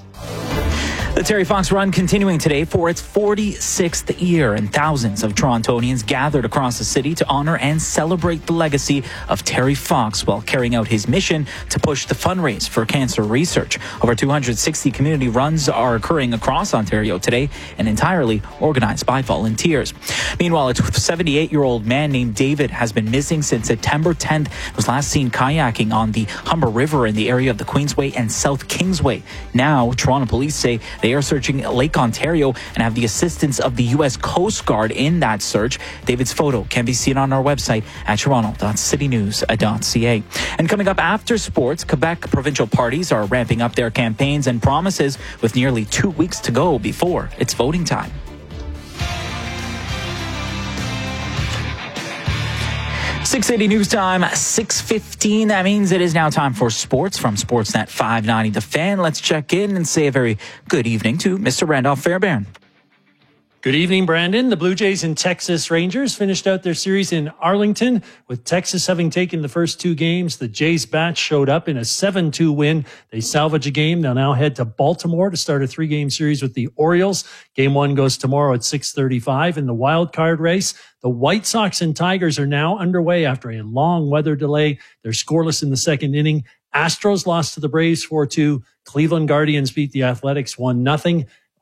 [SPEAKER 21] The Terry Fox Run continuing today for its forty-sixth year, and thousands of Torontonians gathered across the city to honor and celebrate the legacy of Terry Fox while carrying out his mission to push the fundraise for cancer research. Over two hundred sixty community runs are occurring across Ontario today and entirely organized by volunteers. Meanwhile, a seventy-eight-year-old man named David has been missing since September tenth. He was last seen kayaking on the Humber River in the area of the Queensway and South Kingsway. Now, Toronto police say they are searching Lake Ontario and have the assistance of the U S Coast Guard in that search. David's photo can be seen on our website at toronto dot city news dot c a. And coming up after sports, Quebec provincial parties are ramping up their campaigns and promises with nearly two weeks to go before it's voting time. six eighty News Time, six fifteen. That means it is now time for sports from Sportsnet five ninety The Fan. Let's check in and say a very good evening to Mister Randolph Fairbairn.
[SPEAKER 18] Good evening, Brandon. The Blue Jays and Texas Rangers finished out their series in Arlington, with Texas having taken the first two games. The Jays bats showed up in a seven two win. They salvage a game. They'll now head to Baltimore to start a three-game series with the Orioles. Game one goes tomorrow at six thirty-five in the wild card race. The White Sox and Tigers are now underway after a long weather delay. They're scoreless in the second inning. Astros lost to the Braves four two. Cleveland Guardians beat the Athletics one nothing.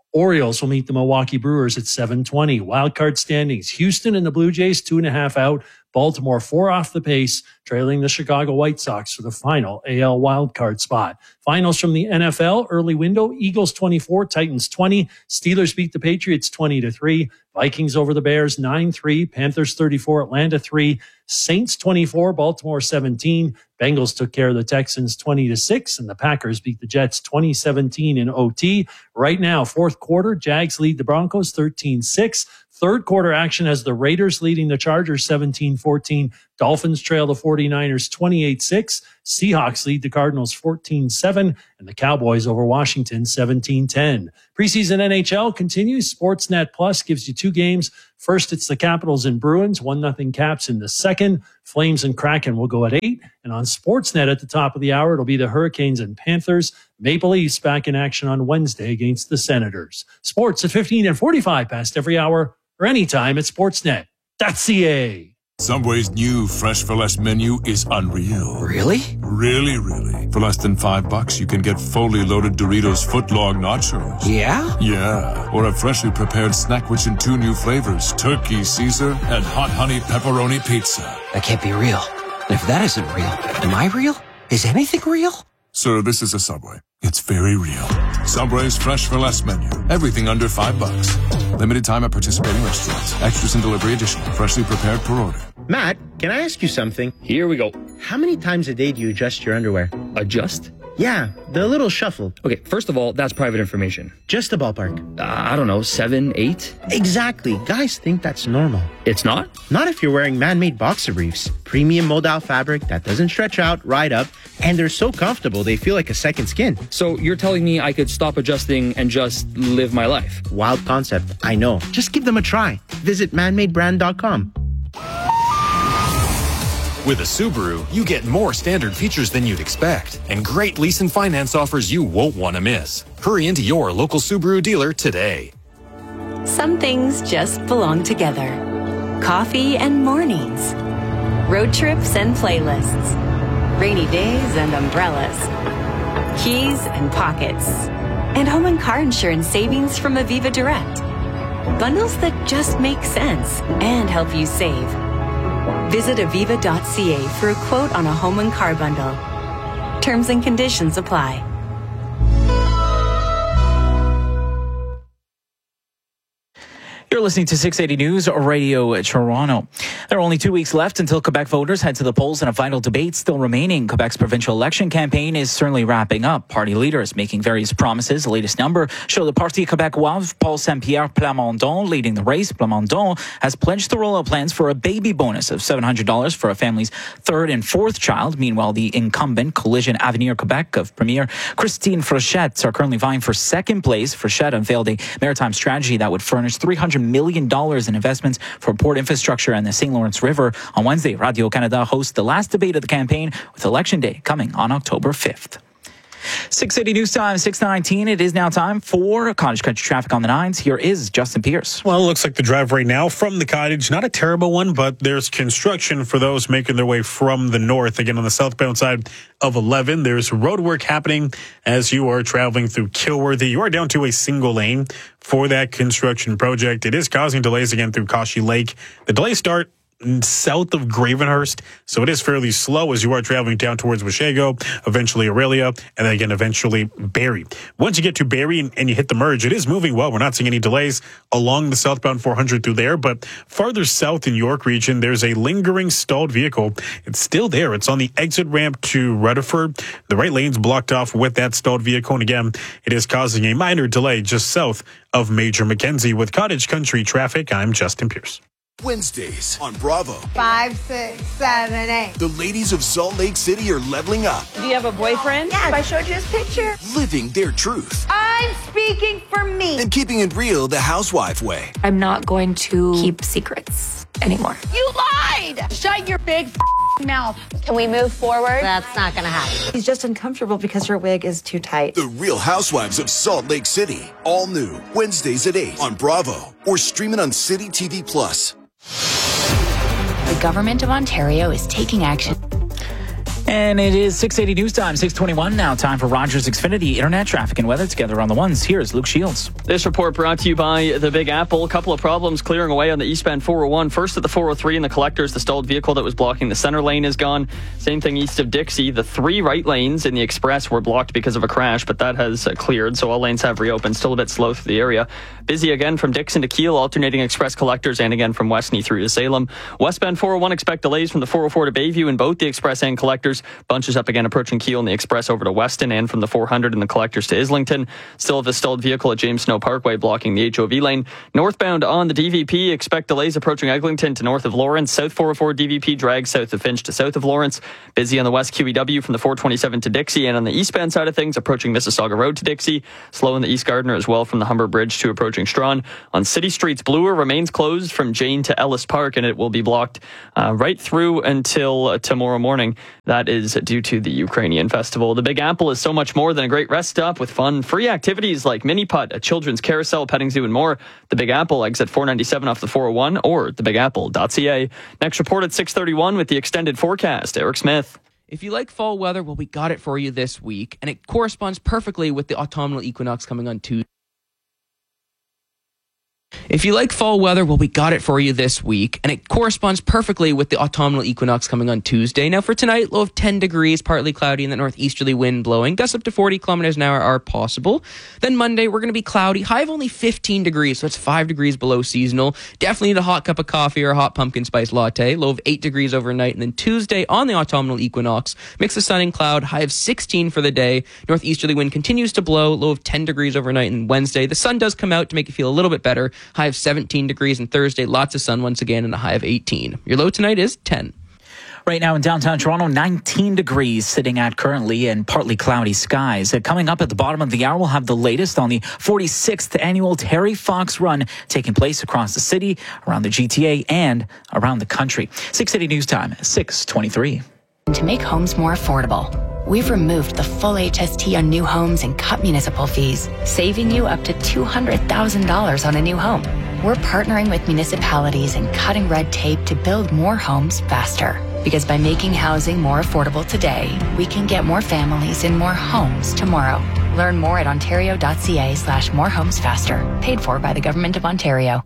[SPEAKER 18] Orioles will meet the Milwaukee Brewers at seven twenty. Wildcard standings. Houston and the Blue Jays, two and a half out. Baltimore, four off the pace, trailing the Chicago White Sox for the final A L wildcard spot. Finals from the N F L, early window, Eagles twenty-four, Titans twenty. Steelers beat the Patriots twenty to three. Vikings over the Bears nine three. Panthers thirty-four, Atlanta three. Saints twenty-four, Baltimore seventeen. Bengals took care of the Texans twenty to six, and the Packers beat the Jets twenty seventeen in O T. Right now, fourth quarter, Jags lead the Broncos thirteen six. Third quarter action has the Raiders leading the Chargers seventeen fourteen. Dolphins trail the 49ers twenty-eight six. Seahawks lead the Cardinals fourteen seven. And the Cowboys over Washington seventeen ten. Preseason N H L continues. Sportsnet Plus gives you two games. First, it's the Capitals and Bruins. one nothing Caps in the second. Flames and Kraken will go at eight. And on Sportsnet at the top of the hour, it'll be the Hurricanes and Panthers. Maple Leafs back in action on Wednesday against the Senators. Sports at fifteen and forty-five past every hour, or anytime at sportsnet dot c a.
[SPEAKER 2] Subway's new Fresh for Less menu is unreal.
[SPEAKER 5] Really?
[SPEAKER 2] Really, really. For less than five bucks, you can get fully loaded Doritos footlong nachos.
[SPEAKER 5] Yeah?
[SPEAKER 2] Yeah. Or a freshly prepared snack rich in two new flavors, Turkey Caesar and Hot Honey Pepperoni Pizza.
[SPEAKER 5] That can't be real. And if that isn't real, am I real? Is anything real?
[SPEAKER 2] Sir, this is a Subway. It's very real. Subway's Fresh for Less menu. Everything under five bucks. Limited time at participating restaurants. Extras and delivery additional. Freshly prepared per order.
[SPEAKER 8] Matt, can I ask you something?
[SPEAKER 9] Here we go.
[SPEAKER 8] How many times a day do you adjust your underwear?
[SPEAKER 9] Adjust?
[SPEAKER 8] Yeah, the little shuffle.
[SPEAKER 9] Okay, first of all, that's private information.
[SPEAKER 8] Just a ballpark.
[SPEAKER 9] Uh, I don't know, seven, eight?
[SPEAKER 8] Exactly. Guys think that's normal.
[SPEAKER 9] It's not?
[SPEAKER 8] Not if you're wearing man-made boxer briefs. Premium moldal fabric that doesn't stretch out, ride up, and they're so comfortable they feel like a second skin.
[SPEAKER 9] So you're telling me I could stop adjusting and just live my life?
[SPEAKER 8] Wild concept, I know. Just give them a try. Visit man made brand dot com.
[SPEAKER 19] With a Subaru, you get more standard features than you'd expect, and great lease and finance offers you won't want to miss. Hurry into your local Subaru dealer today.
[SPEAKER 23] Some things just belong together. Coffee and mornings. Road trips and playlists. Rainy days and umbrellas. Keys and pockets. And home and car insurance savings from Aviva Direct. Bundles that just make sense and help you save. Visit aviva dot c a for a quote on a home and car bundle. Terms and conditions apply.
[SPEAKER 21] You're listening to six eighty News Radio Toronto. There are only two weeks left until Quebec voters head to the polls in a vital debate still remaining. Quebec's provincial election campaign is certainly wrapping up. Party leaders making various promises. The latest number show the Parti Québécois, Paul Saint-Pierre Plamondon leading the race. Plamondon has pledged to roll out plans for a baby bonus of seven hundred dollars for a family's third and fourth child. Meanwhile, the incumbent Coalition Avenir Quebec of Premier Christine Fréchette are currently vying for second place. Fréchette unveiled a maritime strategy that would furnish three hundred million dollars in investments for port infrastructure and the Saint Lawrence River. On Wednesday, Radio-Canada hosts the last debate of the campaign, with Election Day coming on October fifth. six eighty News Time, six nineteen. It is now time for Cottage Country Traffic on the Nines. Here is Justin Pierce.
[SPEAKER 15] Well, it looks like the drive right now from the Cottage, not a terrible one, but there's construction for those making their way from the north. Again, on the southbound side of eleven, there's road work happening as you are traveling through Kilworthy. You are down to a single lane for that construction project. It is causing delays again through Kashi Lake. The delays start south of Gravenhurst, so it is fairly slow as you are traveling down towards Washego, eventually Aurelia, and then again eventually Barrie. Once you get to Barrie and, and you hit the merge, it is moving well. We're not seeing any delays along the southbound four hundred through there, but farther south in York region, there's a lingering stalled vehicle. It's still there. It's on the exit ramp to Rutherford. The right lane's blocked off with that stalled vehicle, and again, it is causing a minor delay just south of Major Mackenzie. With Cottage Country Traffic, I'm Justin Pierce.
[SPEAKER 27] Wednesdays on Bravo.
[SPEAKER 28] Five, six, seven, eight.
[SPEAKER 27] The ladies of Salt Lake City are leveling up.
[SPEAKER 28] Do you have a boyfriend? Yes, I showed you his picture.
[SPEAKER 27] Living their truth.
[SPEAKER 28] I'm speaking for me.
[SPEAKER 27] And keeping it real the housewife way.
[SPEAKER 29] I'm not going to keep secrets anymore.
[SPEAKER 28] You lied! Shut your big mouth.
[SPEAKER 29] Can we move forward?
[SPEAKER 28] That's not going to happen.
[SPEAKER 29] He's just uncomfortable because her wig is too tight.
[SPEAKER 27] The Real Housewives of Salt Lake City. All new. Wednesdays at eight on Bravo. Or stream it on City T V Plus.
[SPEAKER 30] The Government of Ontario is taking action.
[SPEAKER 21] And it is six eighty news time, six twenty-one now. Time for Rogers Xfinity Internet traffic and weather together on the ones. Here's Luke Shields.
[SPEAKER 4] This report brought to you by the Big Apple. A couple of problems clearing away on the eastbound four oh one. First at the four oh three in the collectors, the stalled vehicle that was blocking the center lane is gone. Same thing east of Dixie. The three right lanes in the express were blocked because of a crash, but that has uh, cleared, so all lanes have reopened. Still a bit slow through the area. Busy again from Dixon to Kiel, alternating express collectors, and again from Westney through to Salem. Westbound four oh one, expect delays from the four oh four to Bayview in both the express and collectors. Bunches up again approaching Kiel in the express over to Weston, and from the four hundred in the collectors to Islington. Still have a stalled vehicle at James Snow Parkway blocking the H O V lane. Northbound on the D V P, expect delays approaching Eglinton to north of Lawrence. South four oh four D V P drags south of Finch to south of Lawrence. Busy on the west Q E W from the four twenty-seven to Dixie, and on the eastbound side of things approaching Mississauga Road to Dixie. Slow in the East Gardiner as well from the Humber Bridge to approaching Strawn. On City Streets, Bloor remains closed from Jane to Ellis Park, and it will be blocked uh, right through until uh, tomorrow morning. That is due to the Ukrainian festival. The Big Apple is so much more than a great rest stop with fun, free activities like mini putt, a children's carousel, petting zoo, and more. The Big Apple, exit four ninety-seven off the four oh one, or the big apple dot c a. Next report at six thirty-one with the extended forecast. Eric Smith.
[SPEAKER 1] If you like fall weather, well, we got it for you this week, and it corresponds perfectly with the autumnal equinox coming on Tuesday. If you like fall weather, well, we got it for you this week, and it corresponds perfectly with the autumnal equinox coming on Tuesday. Now, for tonight, low of ten degrees, partly cloudy, and the northeasterly wind blowing. Gusts up to forty kilometers an hour are possible. Then Monday, we're going to be cloudy, high of only fifteen degrees, so it's five degrees below seasonal. Definitely need a hot cup of coffee or a hot pumpkin spice latte. Low of eight degrees overnight, and then Tuesday, on the autumnal equinox, mix of sun and cloud, high of sixteen for the day. Northeasterly wind continues to blow, low of ten degrees overnight, and Wednesday, the sun does come out to make you feel a little bit better. High of seventeen degrees, and Thursday, lots of sun once again, and a high of eighteen. Your low tonight is ten.
[SPEAKER 21] Right now in downtown Toronto, nineteen degrees sitting at currently, and partly cloudy skies. Uh, coming up at the bottom of the hour, we'll have the latest on the forty-sixth annual Terry Fox Run taking place across the city, around the G T A, and around the country. six eighty News Time, six twenty-three.
[SPEAKER 7] To make homes more affordable, we've removed the full H S T on new homes and cut municipal fees, saving you up to two hundred thousand dollars on a new home. We're partnering with municipalities and cutting red tape to build more homes faster. Because by making housing more affordable today, we can get more families in more homes tomorrow. Learn more at ontario.ca slash more homes faster. Paid for by the Government of Ontario.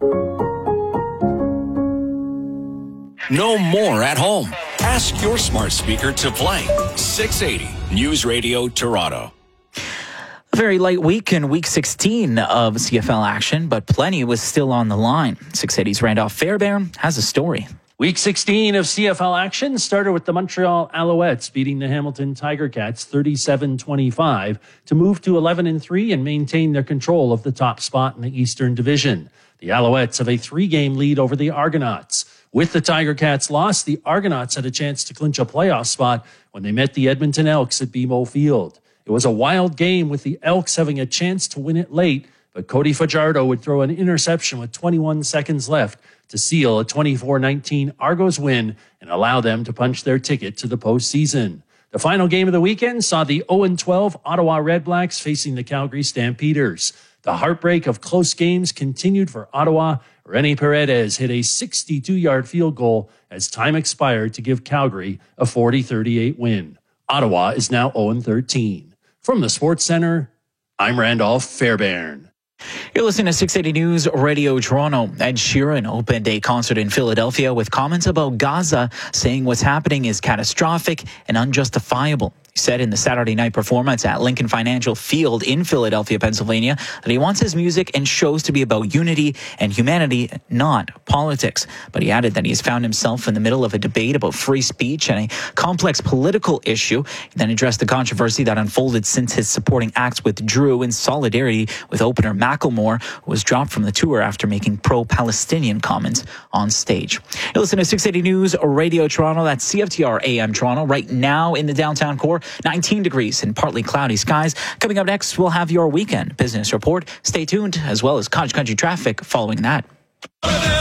[SPEAKER 3] No more at home. Ask your smart speaker to play six eighty News Radio Toronto.
[SPEAKER 21] A very light week in week sixteen of C F L action, but plenty was still on the line. six eighty's Randolph Fairbairn has a story.
[SPEAKER 18] Week sixteen of C F L action started with the Montreal Alouettes beating the Hamilton Tiger Cats thirty-seven twenty-five to move to eleven and three and maintain their control of the top spot in the Eastern Division. The Alouettes have a three-game lead over the Argonauts. With the Tiger Cats loss, the Argonauts had a chance to clinch a playoff spot when they met the Edmonton Elks at B M O Field. It was a wild game with the Elks having a chance to win it late, but Cody Fajardo would throw an interception with twenty-one seconds left to seal a twenty-four nineteen Argos win and allow them to punch their ticket to the postseason. The final game of the weekend saw the oh and twelve Ottawa Redblacks facing the Calgary Stampeders. The heartbreak of close games continued for Ottawa. Rene Paredes hit a sixty-two-yard field goal as time expired to give Calgary a forty thirty-eight win. Ottawa is now oh and thirteen. From the Sports Center, I'm Randolph Fairbairn.
[SPEAKER 21] You're listening to six eighty News Radio Toronto. Ed Sheeran opened a concert in Philadelphia with comments about Gaza, saying what's happening is catastrophic and unjustifiable. He said in the Saturday night performance at Lincoln Financial Field in Philadelphia, Pennsylvania, that he wants his music and shows to be about unity and humanity, not politics. But he added that he has found himself in the middle of a debate about free speech and a complex political issue. He then addressed the controversy that unfolded since his supporting acts withdrew in solidarity with opener Macklemore, who was dropped from the tour after making pro-Palestinian comments on stage. You listen to six eighty News Radio Toronto. That's C F T R A M Toronto. Right now in the downtown core, nineteen degrees and partly cloudy skies. Coming up next, we'll have your weekend business report. Stay tuned, as well as Cottage Country traffic following that.